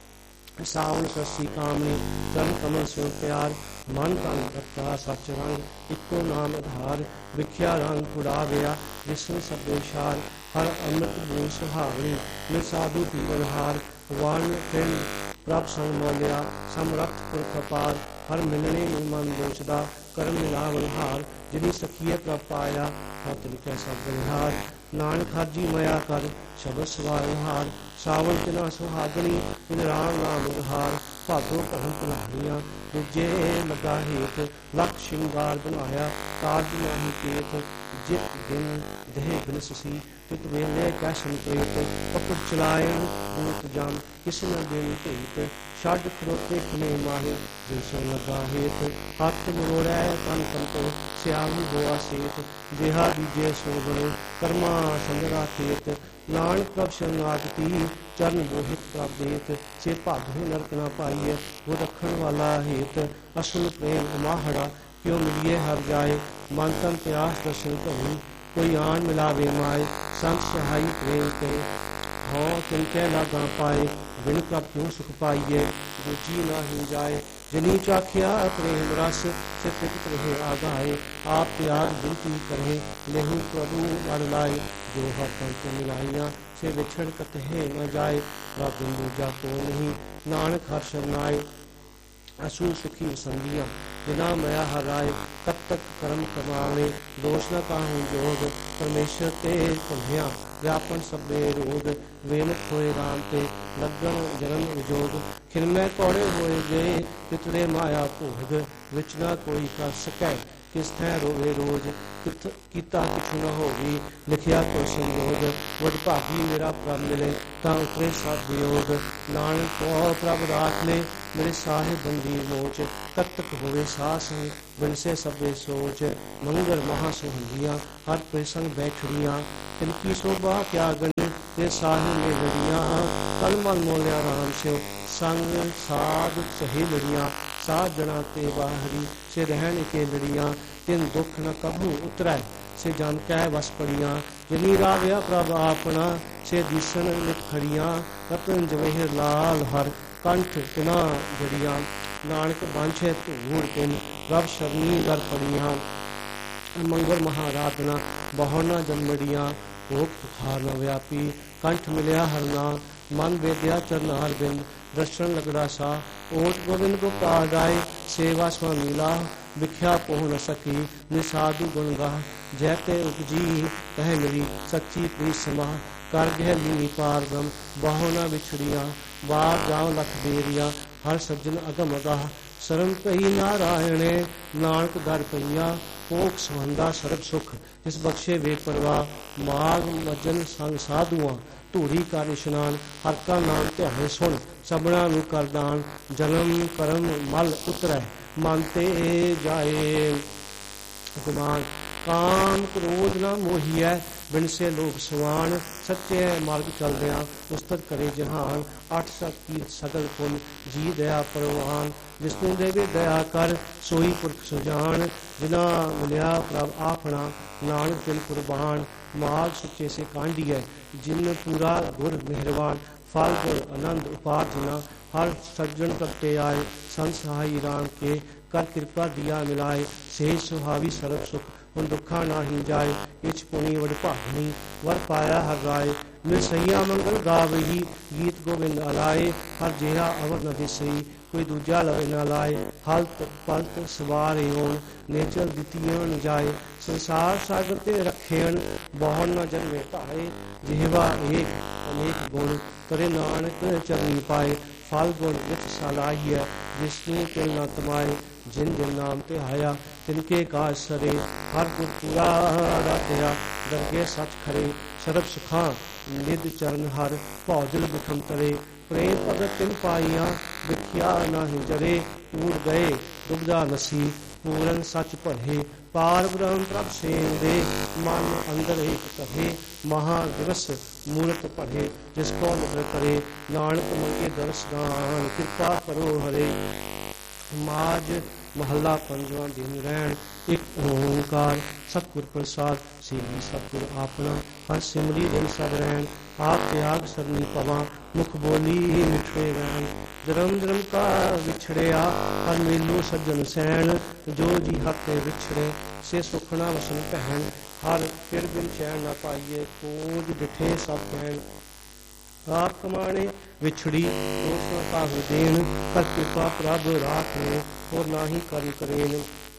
सावन ससी कामनी चरण कमल सो प्यार मन तन करता सच रंग इको नाम आधार विख्या रंग उड़ाविया जिसमें सबे शार हर अमृत बूं सुहावनी मिल साधु पीवनहार वन फिर प्रभ संग मोलिया समरथ पुरख पार हर मिलने मन दोचदा करम मिलावन हार जिनी सखीए प्रभ पाया हत लिखै सब बलिहार नानक हर जी मया कर शबद सवार हार सावन तिना सुहागनी इन राम नाम उधार भादो कहन भुलानिया दूजे लगा हेत लख श्रृंगार बनाया कारज नहीं केत जित दिन देह बिन ससी तित वेले कै संप्रेत पकड़ चलाए भूत जम किस न दिन भेत छड़ खड़ोते खिले माहे जिसो लगा हेत हथ मरोड़ै तन कंतो सियाही होआ सेत देहा बीजे सो बने कर्मा संगरा खेत नानक प्रभ शरणागति चरण मोहित प्राप्त से भागे नरक न पाइए वो रखन वाला हेत असुन प्रेम उमाहड़ा क्यों मिलिए हर जाए मन तन प्यास दर्शन करूँ कोई आन मिलावे माए संत सहाई प्रेम के हो तिनके लागा पाए बिन प्रभ क्यों सुख पाइए दूजी ना ही जाए जिनी चाखिया प्रेम रस से तिकत रहे आगाए आप त्याग बिनती करे लेहू प्रभु वर लाए जो हर कंत मिलाइया से विछड़ कतहे न जाए प्रभ दूजा को नहीं नानक हर शरनाए असु सुखी संगिया बिना मया हराए कब तक कर्म कमावे दोष न काहू जोग परमेश्वर ते पुन्या व्यापन सबे रोग वेमत होए राम ते लगन जन्म विजोग खिलमै कौड़े होए गए तितरे माया भोग विच न कोई कर सकै किस थै रोवे रोज कित कीता किछु न होगी लिखिया तो संयोग वड भागी मेरा प्रभ मिले तां उतरे सब वियोग नानक को प्रभ राख ले मेरे साहिब बंदी मोच तक तक होवे सास बिन से सबे सोच मंगल महासुहंदियाँ हर प्रसंग बैठड़ियाँ तिनकी शोभा क्या गण ते साहिब में लड़ियाँ तन मन मोलिया राम से संग साध सहेलड़ियाँ साध जना ते बाहरी से रहन के लड़ियाँ तिन दुख न कभू उतरै से जन कै वस पड़ियाँ जिनी राव्या प्रभ आपना से दिसन नित खड़ियाँ रतन जवेहर लाल हर कंठ तिना जड़ियाँ नानक बांछे धूड़ पिन रब शरणी गर पड़ियाँ मंगल महाराधना बहु न जन्मड़ियाँ भोग तुखार न व्यापी कंठ मिलया हरना मन वेद्या चरनार बिंद दर्शन लगड़ा सा ओट गोविंद गोपाल राय सेवा स्वामीला विख्या पोह न सकी निसाधु गुण गाह जैते उपजी कह मेरी सच्ची प्री समा कर गह लीनी पार ब्रह्म बहु न बिछड़ियाँ बार जाओ लख बेरिया हर सज्जन अगम अगाह शरण कही नारायणे नानक दर पईया पोख सुहंदा सरब सुख जिस बख्शे वे परवाह माग मजन संग साधुआ धूरी कर इशनान हर का नाम ध्याए सुन सबना नू कर दान जन्म करम मल उतरै मन ते जाए गुमान काम क्रोध न मोहिया बिन से लोग सवान सच्चे मार्ग चलदिया उस्तत करे जहान अठ शक्ति सगल पुन जी दया परवान जिसने देवे दया कर सोई पुरख सुजान जिना मिलिया प्रभ आपना नानक दिल कुर्बान माल सुच्चे से कांडी है जिन पूरा गुर मेहरबान फल गुर आनंद उपार्जना हर सज्जन करते आए संसहाई राम के कर कृपा दिया मिलाए से सुहावी सरब सुख उन दुखा ना ही जाए इच पुनी वड भागनी वर पाया हर राय मिल सैया मंगल गावही गीत गोविंद अलाए हर जेहा अवर न दिसई कोई दूजा लवे न लाए हलत पलत सवार होन नेचर दितियां न जाए संसार सागर ते रखेन बहु न जन्मे धाए जिहवा एक अनेक गुण करे नानक चरनी पाए फल गुण विच सलाही है जिसने तिल न तमाए जिन जिन नाम ते आया तिनके काज सरे हर गुर पूरा राधया दरगे सच खरे सरब सुखा निध चरण हर भौजल बिखम तरे प्रेम भगत तिन पाइया विख्या नाही जरे पूर गए दुबदा नसी पूरन सच भरे पार ब्रह्म प्रभ सेन दे मन अंदर एक कहे महादिवस मूर्त पढ़े जिसको नजर करे नानक मंगे दर्श दान कृपा करो हरे माज महला पंजवा दिन रैन एक ओंकार सतगुर प्रसाद सीधी सतगुर आपना हर सिमरी दिन सब रैन आप त्याग सरनी पवा मुख बोली मिठे रैन धर्म धर्म का विछड़िया हर मेलू सज्जन सैन जो जी हक विछड़े से सुखना वसन कहन हर फिर बिन चैन न पाइए खोज डिठे सब कहन आप कमाने विछड़ी दोस्तों का देन कर कृपा प्रभ राखे और ना ही करी करेन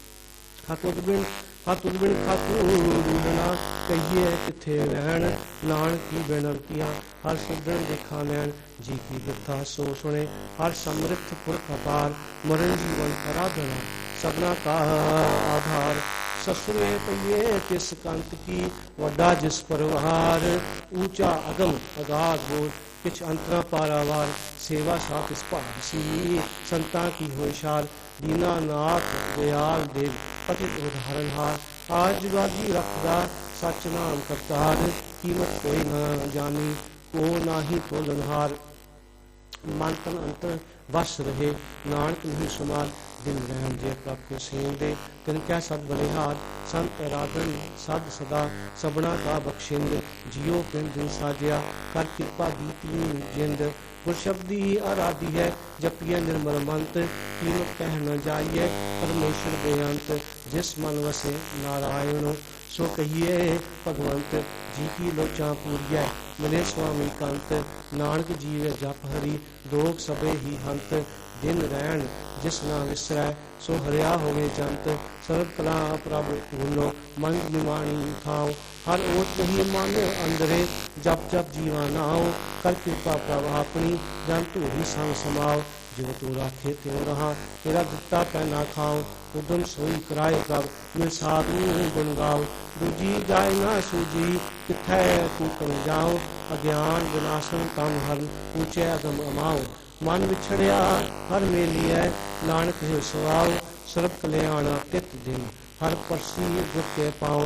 हत उदबिन हत उदबिन खातूना कहिए किथे रहन नानक की बेनतियां हर सज्जन देखा नैन जी की बिरथा सो सुने हर समृद्ध पुरख अपार मरण जीवन आराधना सबना का आधार ससुरे पइए किस कंत की वड्डा जिस परवार ऊंचा अगम अगाध हो किछ अंतरा पारावार सेवा साथ इस भासी संता की होशार दीनानाथ दयाल देव पतित उदाहरण हार आज बागी रखदा सच नाम करतार कीमत कोई न जानी को नाही तोलनहार मन तन अंतर बस रहे नानक नहीं सुमार दिन रहन जे प्रभ को सेन दे तिन क्या सद बलिहार संत रागन सद सदा सबना का बख्शिंद जियो पिन दिन साजिया कर कृपा दीती जिंद गुर शब्दी आराधी है जपिए निर्मल मंत कीमत कह न जाइए परमेश्वर बेअंत जिस मन वसे नारायण सो कहिए भगवंत जी की लोचा पूरिय मिले स्वामी कंत नानक जीव जप हरि दोग सबे ही हंत दिन रैन जिस ना विसरै सो हरिया होवे जंत सर्व कला प्रभ भूलो मन निमाणी खाओ हर ओट नहीं मानो अंदरे जप जप जीवा नाओ कर कृपा प्रभ अपनी जन तू ही संग समाओ जो तू राखे त्यों रहा तेरा दिता पहना खाओ उदम सोई कराए कब मिल साधु गुण गाओ दूजी जाए ना सूजी किथै तू कल जाओ अज्ञान विनाशन काम हर ऊंचे अगम अमाओ मन विछड़िया हर मेलिए नानक है सुआओ सर्व कल्याण तित दिन हर परसी गुरते पाओ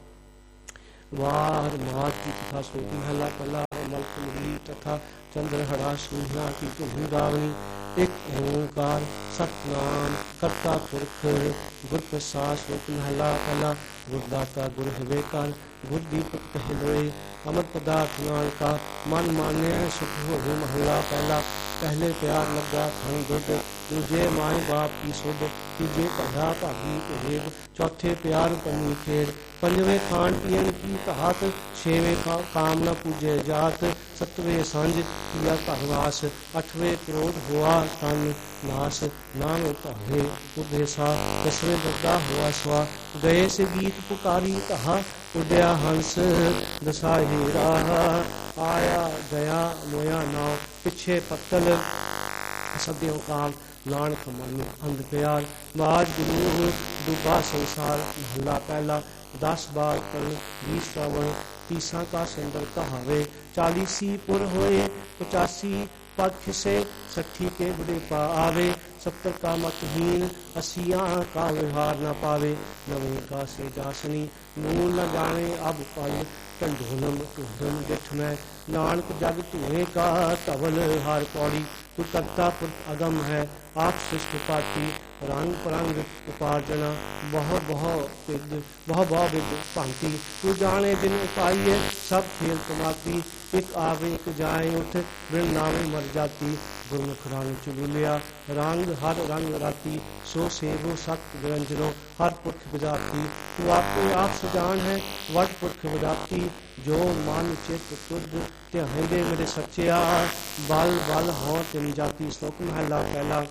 वार मात की कथा सोती हला कला मलक मुरली तथा चंद्रहरा सूर्या की तुम्हें गावनी एक ओंकार सतनाम करता पुरख गुर प्रसाद सोती हला कला गुरदाता गुर हवे कर गुर दीपक कहलोए अमर पदार्थ नानका मन माने सुख होवे महला पहला पहले प्यार लगा खन दुध दूजे माए बाप की सुध तीजे भरा भागी भेद चौथे प्यार पनी खेर पंजवें खान पियन की कहात छेवें का काम न पूजे जात सतवें सांझ किया घरवास अठवें क्रोध हुआ तन नास नाम भावे उदेसा दसवें दर्दा हुआ स्वा गए से गीत पुकारी कहा उदया हंस दसाही राह आया गया मोया नाव पिछे पत्तल सदियों काल नानक मन अंध प्यार माज गुरु डूबा संसार महला पहला दस बार कल बीस श्रावण तीसा का सुंदर कहावे चालीसी पुर होए पचासी पक्ष से सठी के बुढ़े पा आवे सत्तर का मतहीन अस्सियां का व्यवहार न पावे नवे का से जासनी मूल न जाने अब पल कंढोलम टूडम डिठ में नानक जग धुएं का धवल हार पौड़ी तू करता पुरख अगम है आप सृष्टि पाती रंग परंग उपार्जना बहु बहु विद बहु बहु विद भांति तू जाने बिन उपाइए सब खेल कमाती एक आवे एक जाए उठ बिन नावे मर जाती गुरमुख रंग चुनी लिया रंग हर रंग राती सो सेवो सत निरंजनो हर पुरख बजाती तू आपको आप सुजान है वट पुरख बजाती जो मन चित तुद ध्यान मेरे सच्चिया बल बल हो तिन जाती श्लोक महला पहला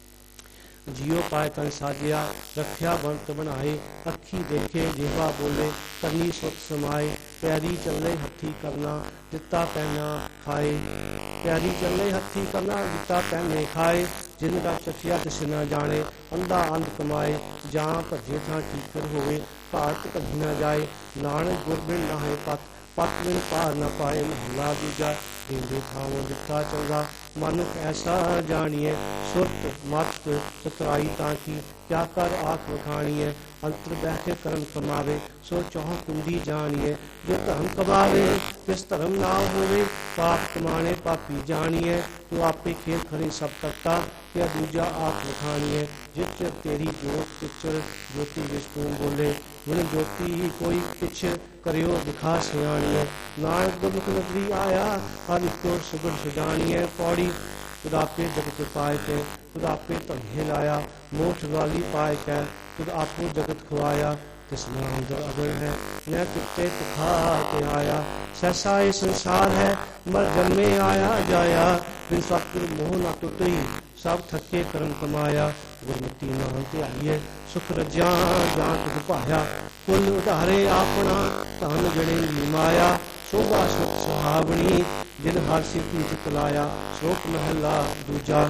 जियो पाए तन साजिया रखिया बनत बनाए अखी देखे जिहवा बोले करनी सुत समाए प्यारी चले हथी करना दिता पहना खाए प्यारी चले हथी करना दिता पहने खाए जिनका चखिया तिस न जाने अंधा अंध कमाए जहाँ भजे थां ठीकर होवे भारत कभी न जाए नानक गुरबिन नाहे पत पत बिन पार न पाए महला दूजा देंदे थावों दिता चौगा मानुख ऐसा जानिए सुरत मत चतुराई ताकि क्या कर आख वखाणिए अंतर बैठे कर्म कमावे सो चौह कुंडी जानिए जो धर्म कमावे किस धर्म ना होवे पाप कमाने पापी जानिए तू आपे खेल खरी सब करता क्या दूजा आप वखाणिए जिच तेरी जोत पिचर ज्योति विष्णु बोले गुण ज्योति कोई पिछ करियो दिखा सियाणिए नानक गुरमुख नगरी आया हर को सुगुण सुजानिए पौड़ी तुद आपे जगत पाए थे तुद आपे धन्य लाया मोठ वाली पाए कै तुद आपो जगत खुआया तिसने अंदर अगर है न कुत्ते तुखा के आया सहसा ये संसार है मर जन्मे आया जाया बिन सतगुर मोह न टुटी सब थके कर्म कमाया गुरमति नाम ध्याइए सुख रजा जान तुझ पाया कुल उधारे आपना धन गणे माया शोभा सुख सुहावनी जिन हर सिद्धि चुकलाया श्लोक महला दूजा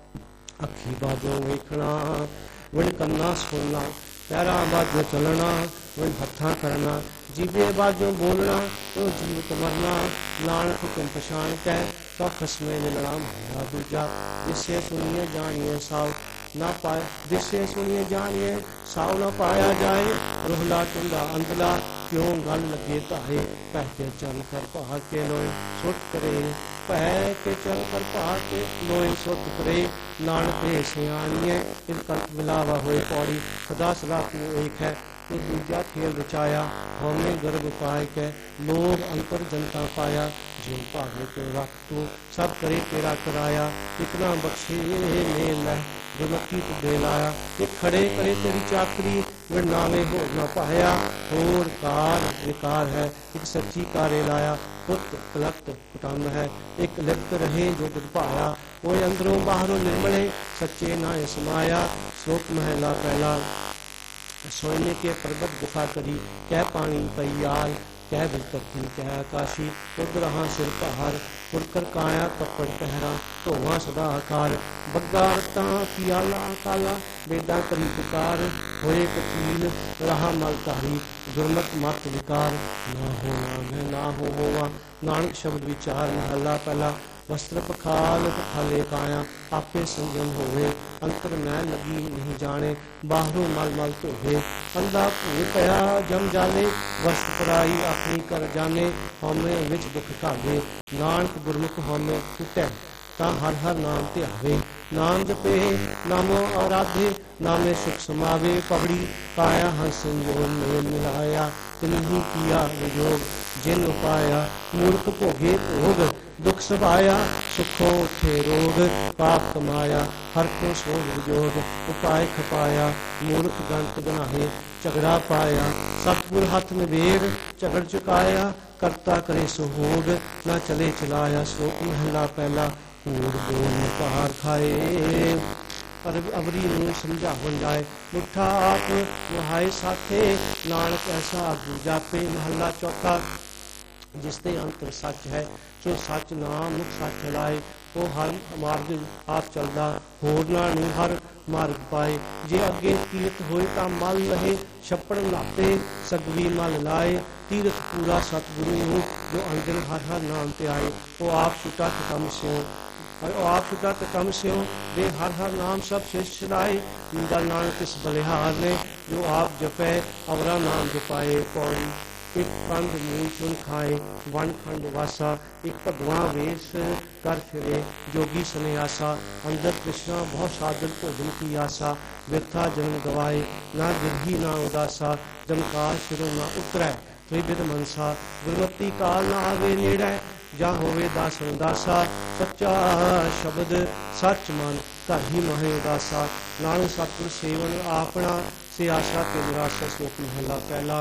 अखी बाजो वेखना विण करना सुनना पैरा बाजो चलना विण हथा करना जीवे बाजो बोलना तो जीवित मरना नानक हुक्म पछाण कै तो खसमे मिलना महला दूजा जिससे सुनिए जानिए साव ना पाए जिससे सुनिए जानिए साव न पाया जाए रोहला टुंडा अंधला क्यों गल लगे ताहे पह के चल कर पहाड़ के लोए सुट करे पह के चल कर पहाड़ के लोए सुट करे नानक दे सियाणिए इस कल्प मिलावा हुए पौड़ी सदा सदा तू एक है तू दूजा खेल रचाया हमने गर्भ पाए के लोभ अंतर जनता पाया जो भावे को रख तू सब करे तेरा कराया इतना बख्शे ले लै गुरमती तू दे लाया एक खड़े करे तेरी चाकरी विण नावे हो न पाया होर कार विकार है एक सच्ची कारे लाया पुत कलक्त कुटुंब है एक लिप्त रहे जो कुछ पाया कोई अंदरों बाहरों निर्मले सच्चे नाय समाया श्लोक महला पहला सोने के पर्वत गुफा करी कह पानी पैयाल कह धरती कह आकाशी उद रहा सिर पहाड़ उड़कर काया कपड़ पहरा धोवा सदा आकार बग्गा रत्ता पियाला काला बेदा करी पुकार होए कचील रहा मलकारी दुर्मत मत विकार ना होना मैं ना हो होवा नानक शब्द विचार महला पहला वस्त्र पखाल पखाले काया आपे संजम होवे अंतर मैं लगी नहीं जाने बाहरों मल मल धोवे अंधा भू पया जम जाने वस्त्र पराई अपनी कर जाने हमें विच दुख घाले नानक गुरमुख हमें टूटै ਤਾਂ ਹਰ ਹਰ ਨਾਮ ਧਿਆਵੇ। ਨਾਮ ਜਪੇ ਨਾਮੋ ਆਰਾਧੇ, ਨਾਮੇ ਸੁਖ ਸਮਾਵੇ। ਪਗੜੀ ਪਾਇਆ ਹੰਸ ਸੰਜੋਗ ਮੇਲ ਮਿਲਾਇਆ, ਤਿਨਹੀ ਕੀਆ ਵਿਜੋਗ ਜਿਨ ਉਪਾਇਆ। ਮੂਰਖ ਭੋਗੇ ਭੋਗ ਦੁਖ ਸਭਾਇਆ, ਸੁਖੋਂ ਉਠੇ ਰੋਗ ਪਾਪ ਕਮਾਇਆ। ਹਰ ਕੋ ਸੋਗ ਵਿਜੋਗ ਉਪਾਇ ਖਪਾਇਆ, ਮੂਰਖ ਗੰਤ ਗਨਾਹੇ ਝਗੜਾ ਪਾਇਆ। ਸਤਿਗੁਰ ਹੱਥ ਨਿਬੇੜ ਝਗੜ ਚੁਕਾਇਆ, ਕਰਤਾ ਕਰੇ ਸੁਹੋਗ ਨਾ ਚਲੇ ਚਲਾਇਆ। ਸ਼ਲੋਕ ਮਹਲਾ ਪਹਿਲਾ। ਕੂੜ ਬੋਲ ਭਾਰ ਖਾਏ, ਪਰ ਅਵਰੀ ਨੂੰ ਸਮਝਾਵਣ ਜਾਏ। ਮੁੱਠਾ ਆਪ ਵਹਾਏ ਸਾਥੇ, ਨਾਨਕ ਐਸਾ ਆਗੂ ਜਾਪੇ। ਮਹੱਲਾ ਚੌਥਾ। ਜਿਸ ਦੇ ਅੰਤਰ ਸੱਚ ਹੈ, ਸੋ ਸੱਚ ਨਾਮ ਮੁਖ ਸੱਚ ਲਾਏ। ਉਹ ਹਰ ਮਾਰਗ ਆਪ ਚੱਲਦਾ, ਹੋਰਨਾਂ ਨੂੰ ਹਰ ਮਾਰਗ ਪਾਏ। ਜੇ ਅੱਗੇ ਕੀਰਤ ਹੋਏ ਤਾਂ ਮਲ ਰਹੇ, ਛੱਪੜ ਨਾਪੇ ਸਗਵੀ ਮਲ ਲਾਏ। ਤੀਰਥ ਪੂਰਾ ਸਤਿਗੁਰੂ ਨੂੰ, ਜੋ ਅੰਦਰ ਹਰ ਹਰ ਨਾਮ ਤੇ ਆਏ। ਉਹ ਆਪ ਛੁਟਾ ਕਮ ਸਿਓ ਆਪ ਛੁਟਾ ਕਮ ਸਿਓ ਦੇ ਹਰ ਹਰ ਨਾਮ ਸਭ ਸ਼ਿਸ਼ ਛੁਡਾਏ। ਦਲ ਨਾਨਕ ਇਸ ਬਲਿਹਾਰ ਨੇ, ਜੋ ਆਪ ਜਪੈ ਅਵਰਾ ਨਾਮ ਜਪਾਏ। ਪੌੜੀ। ਇੱਕ ਕੰਧ ਮੂਲ ਚੁਨ ਖਾਏ, ਵਨ ਖੰਡ ਵਾਸਾ। ਇੱਕ ਭਗਵਾਂ ਵੇਸ ਕਰ ਫਿਰੇ, ਜੋਗੀ ਸਨਿਆਸਾ। ਅੰਦਰ ਕ੍ਰਿਸ਼ਨਾ ਬਹੁਤ ਸਾਧਨ ਭੋਜਨ ਕੀ ਆਸਾ। ਵਿਰਥਾ ਜਨਮ ਗਵਾਏ, ਨਾ ਗਿਰਹੀ ਨਾ ਉਦਾਸਾ। ਜਮਕਾਰ ਸਿਰੋਂ ਨਾ ਉਤਰੈ, ਤ੍ਰਿਵਿਧ ਮਨਸਾ। ਗੁਰਮਤੀ ਕਾਲ ਨਾ ਆਵੇ ਨੇੜੈ, ਜਾਂ ਹੋਵੇ ਦਾਸ ਦਾਸਾ। ਸੱਚਾ ਸ਼ਬਦ ਸੱਚ ਮਨ, ਘਰ ਹੀ ਮਹਿ ਉਦਾਸਾ। ਨਾਨਕ ਸਤਿਗੁਰ ਸੇਵਨ ਆਪਣਾ, ਸੇ ਆਸਾ ਤੇ ਨਿਰਾਸ਼ਾ। ਸ਼ਲੋਕ ਮਹਲਾ ਪਹਿਲਾ।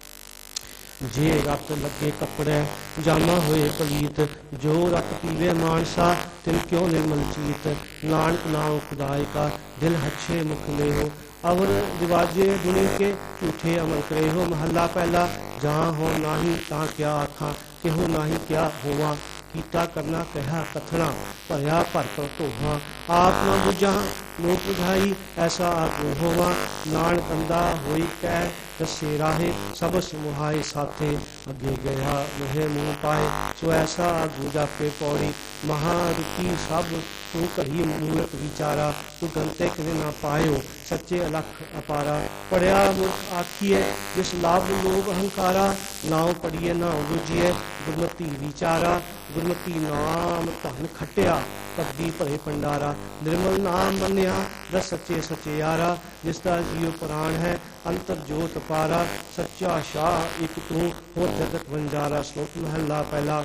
ਜੇ ਰਤ ਲੱਗੇ ਕੱਪੜੇ ਜਾਮਾ ਹੋਏ ਪਲੀਤ, ਜੋ ਰਤ ਪੀਵੇ ਮਾਨਸਾ ਤਿਲ ਕਿਉਂ ਨਿਰਮਲ ਚੀਤ। ਨਾਨਕ ਨਾਮ ਖੁਦਾਏ ਕਾ, ਦਿਲ ਹੱਛੇ ਮੁਖ ਲੇਹੋ। ਅਵਰ ਦਿਵਾਜੇ ਦੁਨੀ ਕੇ, ਝੂਠੇ ਅਮਲ ਕਰੇ ਹੋ। ਮਹੱਲਾ ਪਹਿਲਾ। ਜਹਾਂ ਹੋ ਨਾਹੀ ਤਾਂ ਕਿਆ ਆਖਾਂ, ਕਿਹੋ ਨਾਹੀ ਕਿਆ ਹੋਵਾਂ। ਕੀਤਾ ਕਰਨਾ ਕਹਿਆ ਕਥਨਾ, ਭਰਿਆ ਭਰ ਕਰ ਧੋਹਾਂ। ਆਪ ਨਾ ਬੁਝਾਂ ਲੋਕ ਬੁਝਾਈ, ਐਸਾ ਆਗੂ ਹੋਵਾਂ। ਨਾਨਕ ਅੰਦਾ ਹੋਈ ਕਹਿ ਦੱਸੇ ਰਾਹੇ, ਸਬਸ ਮੁਹਾਏ ਸਾਥੇ। ਅੱਗੇ ਗਿਆ ਮੋਹੇ ਮੂੰਹ ਪਾਏ, ਸੋ ਐਸਾ ਆਗੂ ਜਾਪੇ। ਪੌੜੀ। ਮਹਾਰੁਤੀ ਸਭ ਤੂੰ ਘੜੀ ਮੂਰਖ ਵਿਚਾਰਾ। ਤੂੰ ਗੰਤੇ ਕਿਵੇਂ ਨਾ ਪਾਇਓ, ਸੱਚੇ ਅਲਖ ਅਪਾਰਾ। ਪੜਿਆ ਮੁਰਖ ਆਖੀਏ, ਜਿਸ ਲਾਭ ਲੋਭ ਅਹੰਕਾਰਾ। ਨਾਉ ਪੜੀਏ ਨਾ ਬੁਝੀਏ, ਗੁਰਮਤੀ ਵਿਚਾਰਾ। ਗੁਰਮਤੀ ਨਾਮ ਧਨ ਖੱਟਿਆ, ਪੱਦੀ ਭਰੇ ਭੰਡਾਰਾ। ਨਿਰਮਲ ਨਾਮ ਮੰਨਿਆ, ਰਸ ਸੱਚੇ ਸਚਿਆਰਾ। ਜਿਸ ਦਾ ਜੀਉ ਪ੍ਰਾਣ ਹੈ, ਅੰਤਰ ਜੋਤ ਪਾਰਾ। ਸੱਚਾ ਸ਼ਾਹ ਇੱਕ ਤੂੰ, ਹੋਰ ਜਗਤ ਵੰਜਾਰਾ। ਸ਼ਲੋਕ ਮਹੱਲਾ ਪਹਿਲਾ।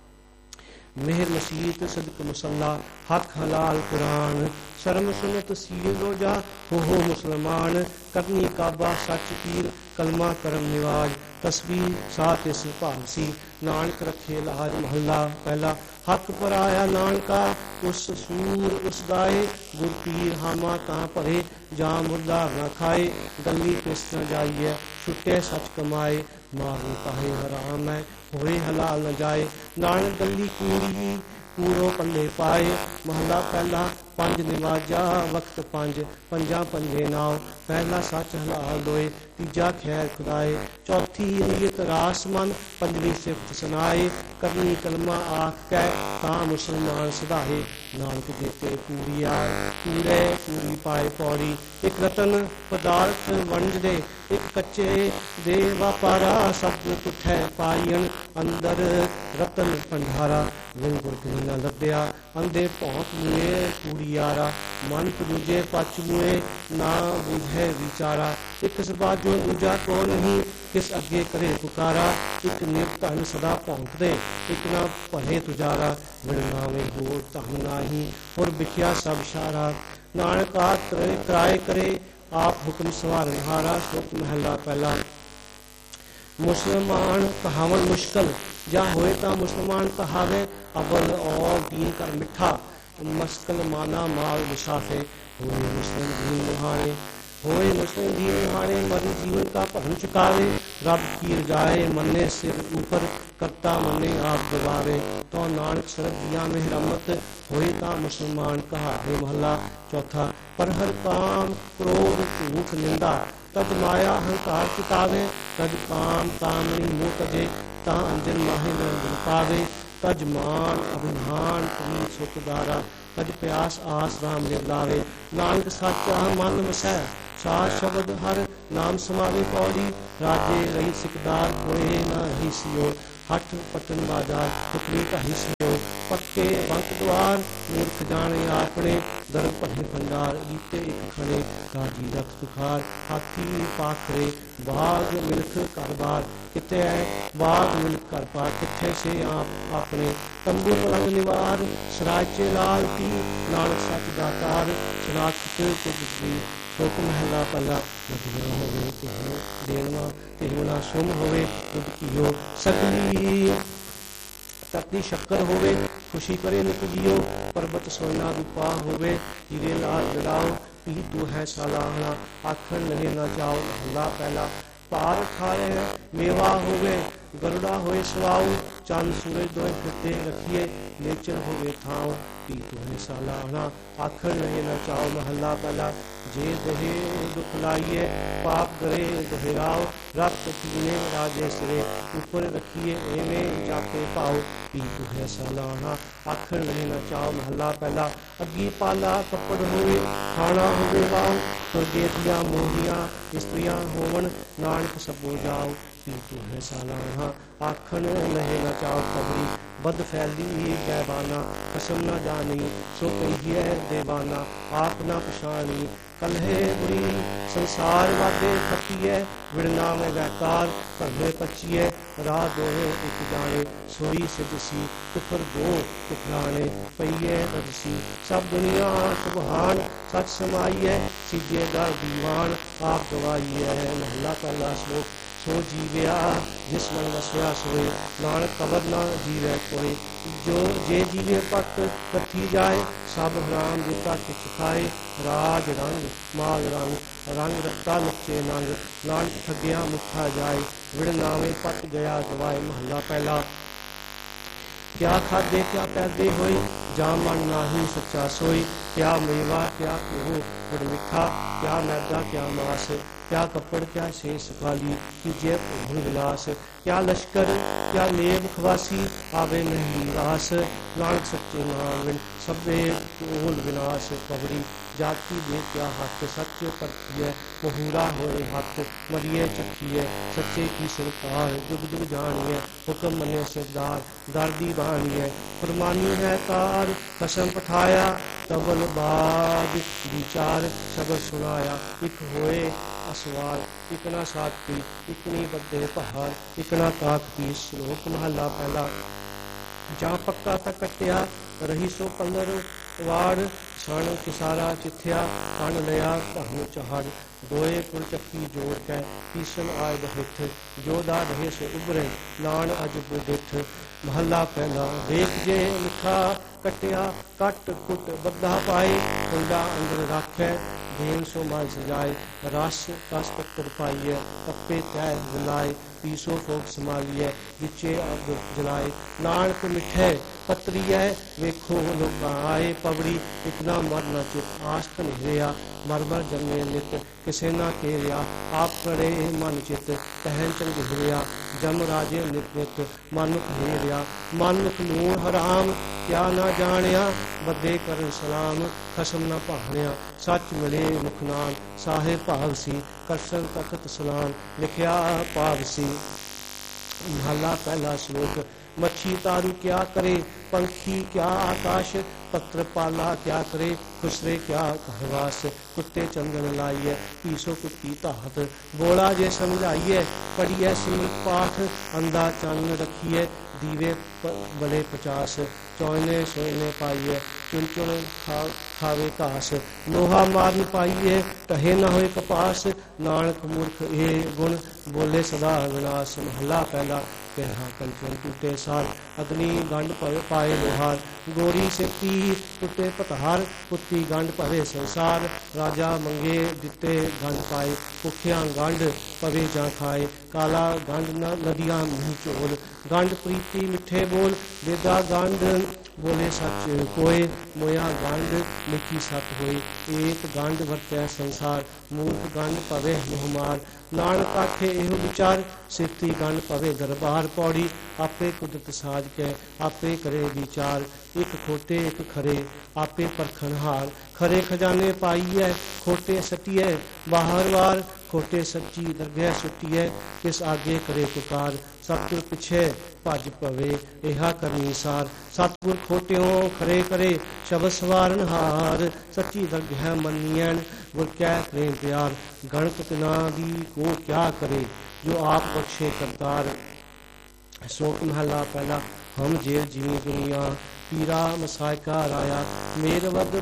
ਮਿਹਰ ਮਸੀਤ ਸਦਕ ਮੁਸੱਲਾ, ਹੱਕ ਹਲਾਲ ਕੁਰਾਨ। ਸ਼ਰਮ ਸੁਨਤ ਸੀਲ ਰੋਜਾ, ਹੋ ਹੋ ਮੁਸਲਮਾਨ। ਕਰਨੀ ਕਾਬਾ ਸੱਚ ਪੀਰ, ਕਲਮਾ ਕਰਮ ਨਿਵਾਜ। ਤਸਬੀਹ ਸਾਹ ਤਿਸ ਭਾਂਸੀ, ਨਾਨਕ ਰੱਖੇ ਲਾਜ। ਮਹੱਲਾ ਪਹਿਲਾ। ਹੱਕ ਪਰਾਇਆ ਨਾਨਕਾ, ਉਸ ਸੂਰ ਉਸ ਗਾਏ। ਗੁਰ ਪੀਰ ਹਾਮਾ ਤਾਂ ਭਰੇ, ਜਾਂ ਮੁਰਦਾ ਨਾ ਖਾਏ। ਗੱਲੀ ਕਿਸ ਨ ਜਾਈਏ, ਛੁੱਟੇ ਸੱਚ ਕਮਾਏ। ਮਾਰੂ ਕਾਹੇ ਹਰਾਮ ਹੈ, ਹੋਏ ਹਲਾਲ ਨ ਜਾਏ। ਨਾਨਕ ਗੱਲੀ ਕੂੜੀ ਪੂਰੋ ਪੱਲੇ ਪਾਏ। ਮਹੱਲਾ ਪਹਿਲਾ। ਪੰਜ ਨਿਵਾਜਾ ਵਕਤ ਪੰਜ, ਪੰਜਾਂ ਪੰਜੇ ਨਾਉ। ਪਹਿਲਾ ਸੱਚ ਹਲਾਲ ਦੋਏ, ਤੀਜਾ ਖੈਰ ਖੁਦਾਏ। ਚੌਥੀ ਨੀਅਤ ਰਾਸ ਮਨ, ਪੰਜਵੀਂ ਸਿਫਤ ਸੁਨਾਏ। ਕਰਨੀ ਕਲਮਾ ਆਖ ਕੈ, ਤਾਂ ਮੁਸਲਮਾਨ ਸਦਾਏ। ਨਾਨਕ ਦਿੱਤੇ ਪੂਰੀ ਆਏ, ਪੂਰੇ ਪੂਰੀ ਪਾਏ। ਪੌੜੀ। ਇੱਕ ਰਤਨ ਪਦਾਰਥ ਵੰਡਦੇ, ਇੱਕ ਕੱਚੇ ਦੇ ਵਾਪਾਰਾ। ਸਤਿ ਤੁਠੈ ਪਾਈਣ, ਅੰਦਰ ਰਤਨ ਭੰਡਾਰਾ। ਗੁਰ ਗੁਰ ਨਾ ਲੱਭਿਆ, ਅੰਦੇ ਭੌਂਕ ਮੂਏ ਕੂੜੀਆਰਾ। ਮਨ ਦੂਜੇ ਪਛ ਮੂਏ, ਨਾ ਬੁਝੈ ਵਿਚਾਰਾ। ਇੱਕ ਸਬਾਜੋ ਦੂਜਾ ਕੋ ਨਹੀਂ, ਕਿਸ ਅੱਗੇ ਕਰੇ ਪੁਕਾਰਾ। ਇੱਕ ਨਿਤ ਧਨ ਸਦਾ ਭੌਂਕਦੇ, ਇੱਕ ਨਾ ਭਰੇ ਤੁਜਾਰਾ। ਵਿਣਨਾਵੇਂ ਹੋਰ ਧਨ ਨਾਹੀ, ਹੋਰ ਬਿਖਿਆ ਸਭ ਸਾਰਾ। ਨਾਨਕ ਆਪ ਕਰਾਏ ਕਰੇ, ਆਪ ਹੁਕਮ ਸਵਾਰਨ ਹਾਰਾ। ਸ਼ਲੋਕ ਮਹੱਲਾ ਪਹਿਲਾ। ਮੁਸਲਮਾਨ ਕਹਾਵਣ ਮੁਸ਼ਕਲ, ਜਾਂ ਹੋਏ ਤਾਂ ਮੁਸਲਮਾਨ ਕਹਾਵੇ। ਅਵਲ ਔਰ ਦੀਨ ਕਰ ਮਿੱਠਾ, ਮਸਕਲ ਮਾਨਾ ਮਾਲ ਮੁਸਾਫੇ। ਹੋਏ ਮੁਸਲਿਮ ਦੀਨ ਮੁਹਾਣੇ, ਹੋਏ मुस्लिम दीन हाणे मरी जीवन का भरम चुकावे। रब की रजाए मन्ने सिर ऊपर करता मन्ने आप गवावे। तो नानक सरब दिया में रहमत होए ता मुसलमान कहावे। महला चौथा। पर हर काम क्रोध झूठ निंदा तद माया हंकार चुकावे। तद काम कामनी मुँह तजे ता अंजन माहे न पावे। तज मान अभिमान कमी सुखदारा तज प्यास आस राम लावे। नानक साचा मन वसै सा शब्द हर नाम समावे। पौड़ी राजे रही सिकदार कोई न ही सियो हठ पटन बाजार पुतली ढाई सो पक्के बंक द्वार मूर्ख जाने आपने दर भरे भंडार जीते एक खड़े राजी रख सुखार हाथी पाखरे बाग मिल्ख घर बार किते है बाग मिल्ख घर पार किथे से आप अपने तंबू पलंग निवार सराचे लाल की नानक सच दातार सराच कुदसी शोक महला पला वधिया होवे तेहो देनवा तेहो ना सुम होवे दुध कियो सगली तकदी शक्कर होवे खुशी करे निक जियो पर्वत सोना दुपा होवे हीरे लाल जलाओ पी दो है सालाहना आखन लगे ना जाओ हल्ला पहला पार खाए मेवा होवे गरुड़ा होए सवाऊ चंद सूरज दोए फिरते रखिए नेचर होवे थाओ पी दो है सालाहना आखन लगे ना जाओ महल्ला पहला जे दहे दुख लाइए पाप करे दोहराओ रक्त पीने राजे सिरे ऊपर रखिए एवे जाके पाओ पी दो है सालाहना आखन लगे ना जाओ महल्ला पहला अगी पाला कपड़ होवे खाना होवे वाओ स्वर्गे दिया मोहियां स्त्रियां होवन नानक सबो जाओ पी दो है सालाना आखन लहे न चाओ खबरी बद फैली गैबाना कसम न जानी सो कहिए देवाना आप न पछानी कलहे बुरी संसार वादे खतिए विड़ना में वैकार भरवे पचिए राह दोहे एक जाने सोई सिदसी कुफर दो कुफराने पईए रदसी सब दुनिया सुबहान सच समाइए सीजे दर दीवान आप गवाइए महला पहला श्लोक सो जीव्या जिस मन वसया सोए नानक कबर ना जीवे कोई जो जे जीवे पट कथी जाए सब हराम देता किछ खाए राज रंग माल रंग रंग रत्ता लुचे नंग नानक ठगिया मुठा जाए विड़ नावे पट गया गवाए महला पहला क्या खादे क्या पैदे होई जा मन नाही सच्चा सोई क्या मेवा क्या कुहू गुड़ मिठा क्या मैदा क्या मास क्या कपड़ क्या शेष खाली कीजिए भूल विलास क्या लश्कर क्या लेब खवासी आवे नहीं रास नानक सच्चे नाम सबे भूल विनाश कबरी जाति दे क्या हक सत्य परखिए बहुरा होए हक मरिए चक्किए सच्चे की सरकार जुग जुग जानिए हुक्म मने सरदार दर्दी बानिए फरमानी है कार कसम पठाया तबल बाद विचार शब्द सुनाया एक होए असवार इकना साथी इकनी बदे पहाड़ इकना काकती श्लोक महला पहला जा पक्का तक कटिया रही सो पलर वाड़ छण किसारा चिथ्या कण लिया धन चहड़ दोए पुर चक्की जोड़ कै पीसन आय दहिठ जोदा रहे से उबरे लान अज बुदिठ महला पहला देख जे लिखा कटिया कट कुट बद्धा पाए कुंडा अंदर राखै देन सो माल सजाए रस रस पत्तर पाइए पप्पे तय बुलाए पीसो फोक संभालिए विचे अग जलाए नानक मिठे पत्रिय वेखो लोग आए पवड़ी इतना मर न चित आस्त निहरिया मर मर जमे नित किसे ना केरिया आप करे मन चित कहन चंग हिरिया जम राजे नित नित मानुक हेरिया मानुक नूर हराम क्या ना जानिया बदे कर सलाम खसम न भाणिया सच मिले मुखनान साहे भागसी करसन तखत सलाम लिखिया पावसी महला पहला श्लोक मच्छी तारू क्या करे पंखी क्या आकाश पत्र पाला क्या करे खुसरे क्या कहवास कुत्ते चंदन लाइए पीसो कुत्ती ताहत बोला जे समझाइए पढ़िए सिमरत पाठ अंधा चन्न रखिए दीवे बले पचास चौने सोने पाइए चुन चुन खा खावे घास लोहा मार पाइए कहे न होए कपास नानक मूर्ख ए गुण बोले सदा विनाश महला पहला कहा कंचन टूटे सार अग्नि गंड पाए लोहार गोरी सेती टूटे पतहार कुत्ती गंड भरे संसार राजा मंगे दिते गंड पाए भुखिया गंड पवे जा खाए काला गंड नदियां मुंह चोल गंड प्रीति मिठे बोल वेदा गंड बोले सच कोय मोया गंड मिठी सत होई एक गंड वरतै संसार मूर्ख गंड पवे मोहमार नानक आखे एहो विचार सेती गंड पवे दरबार पौड़ी आपे कुदरत साज के आपे करे विचार एक खोटे एक खरे आपे परखनहार खरे खजाने पाइए खोटे सटिए बाहर वार खोटे सच्ची दरगह सुटिए किस आगे करे पुकार सतगुर पिछे भज पवे इहा करनी सार। सतगुर खोटियों खरे करे शब्द सवारन हार। सच्ची दरगह मनियन गुर कै करें प्यार। गणत तिना दी को क्या करे जो आप बख्शे करतार। शोक महला पहला हम जेल जीवी दुनिया पीरा मसायका राया मेर वद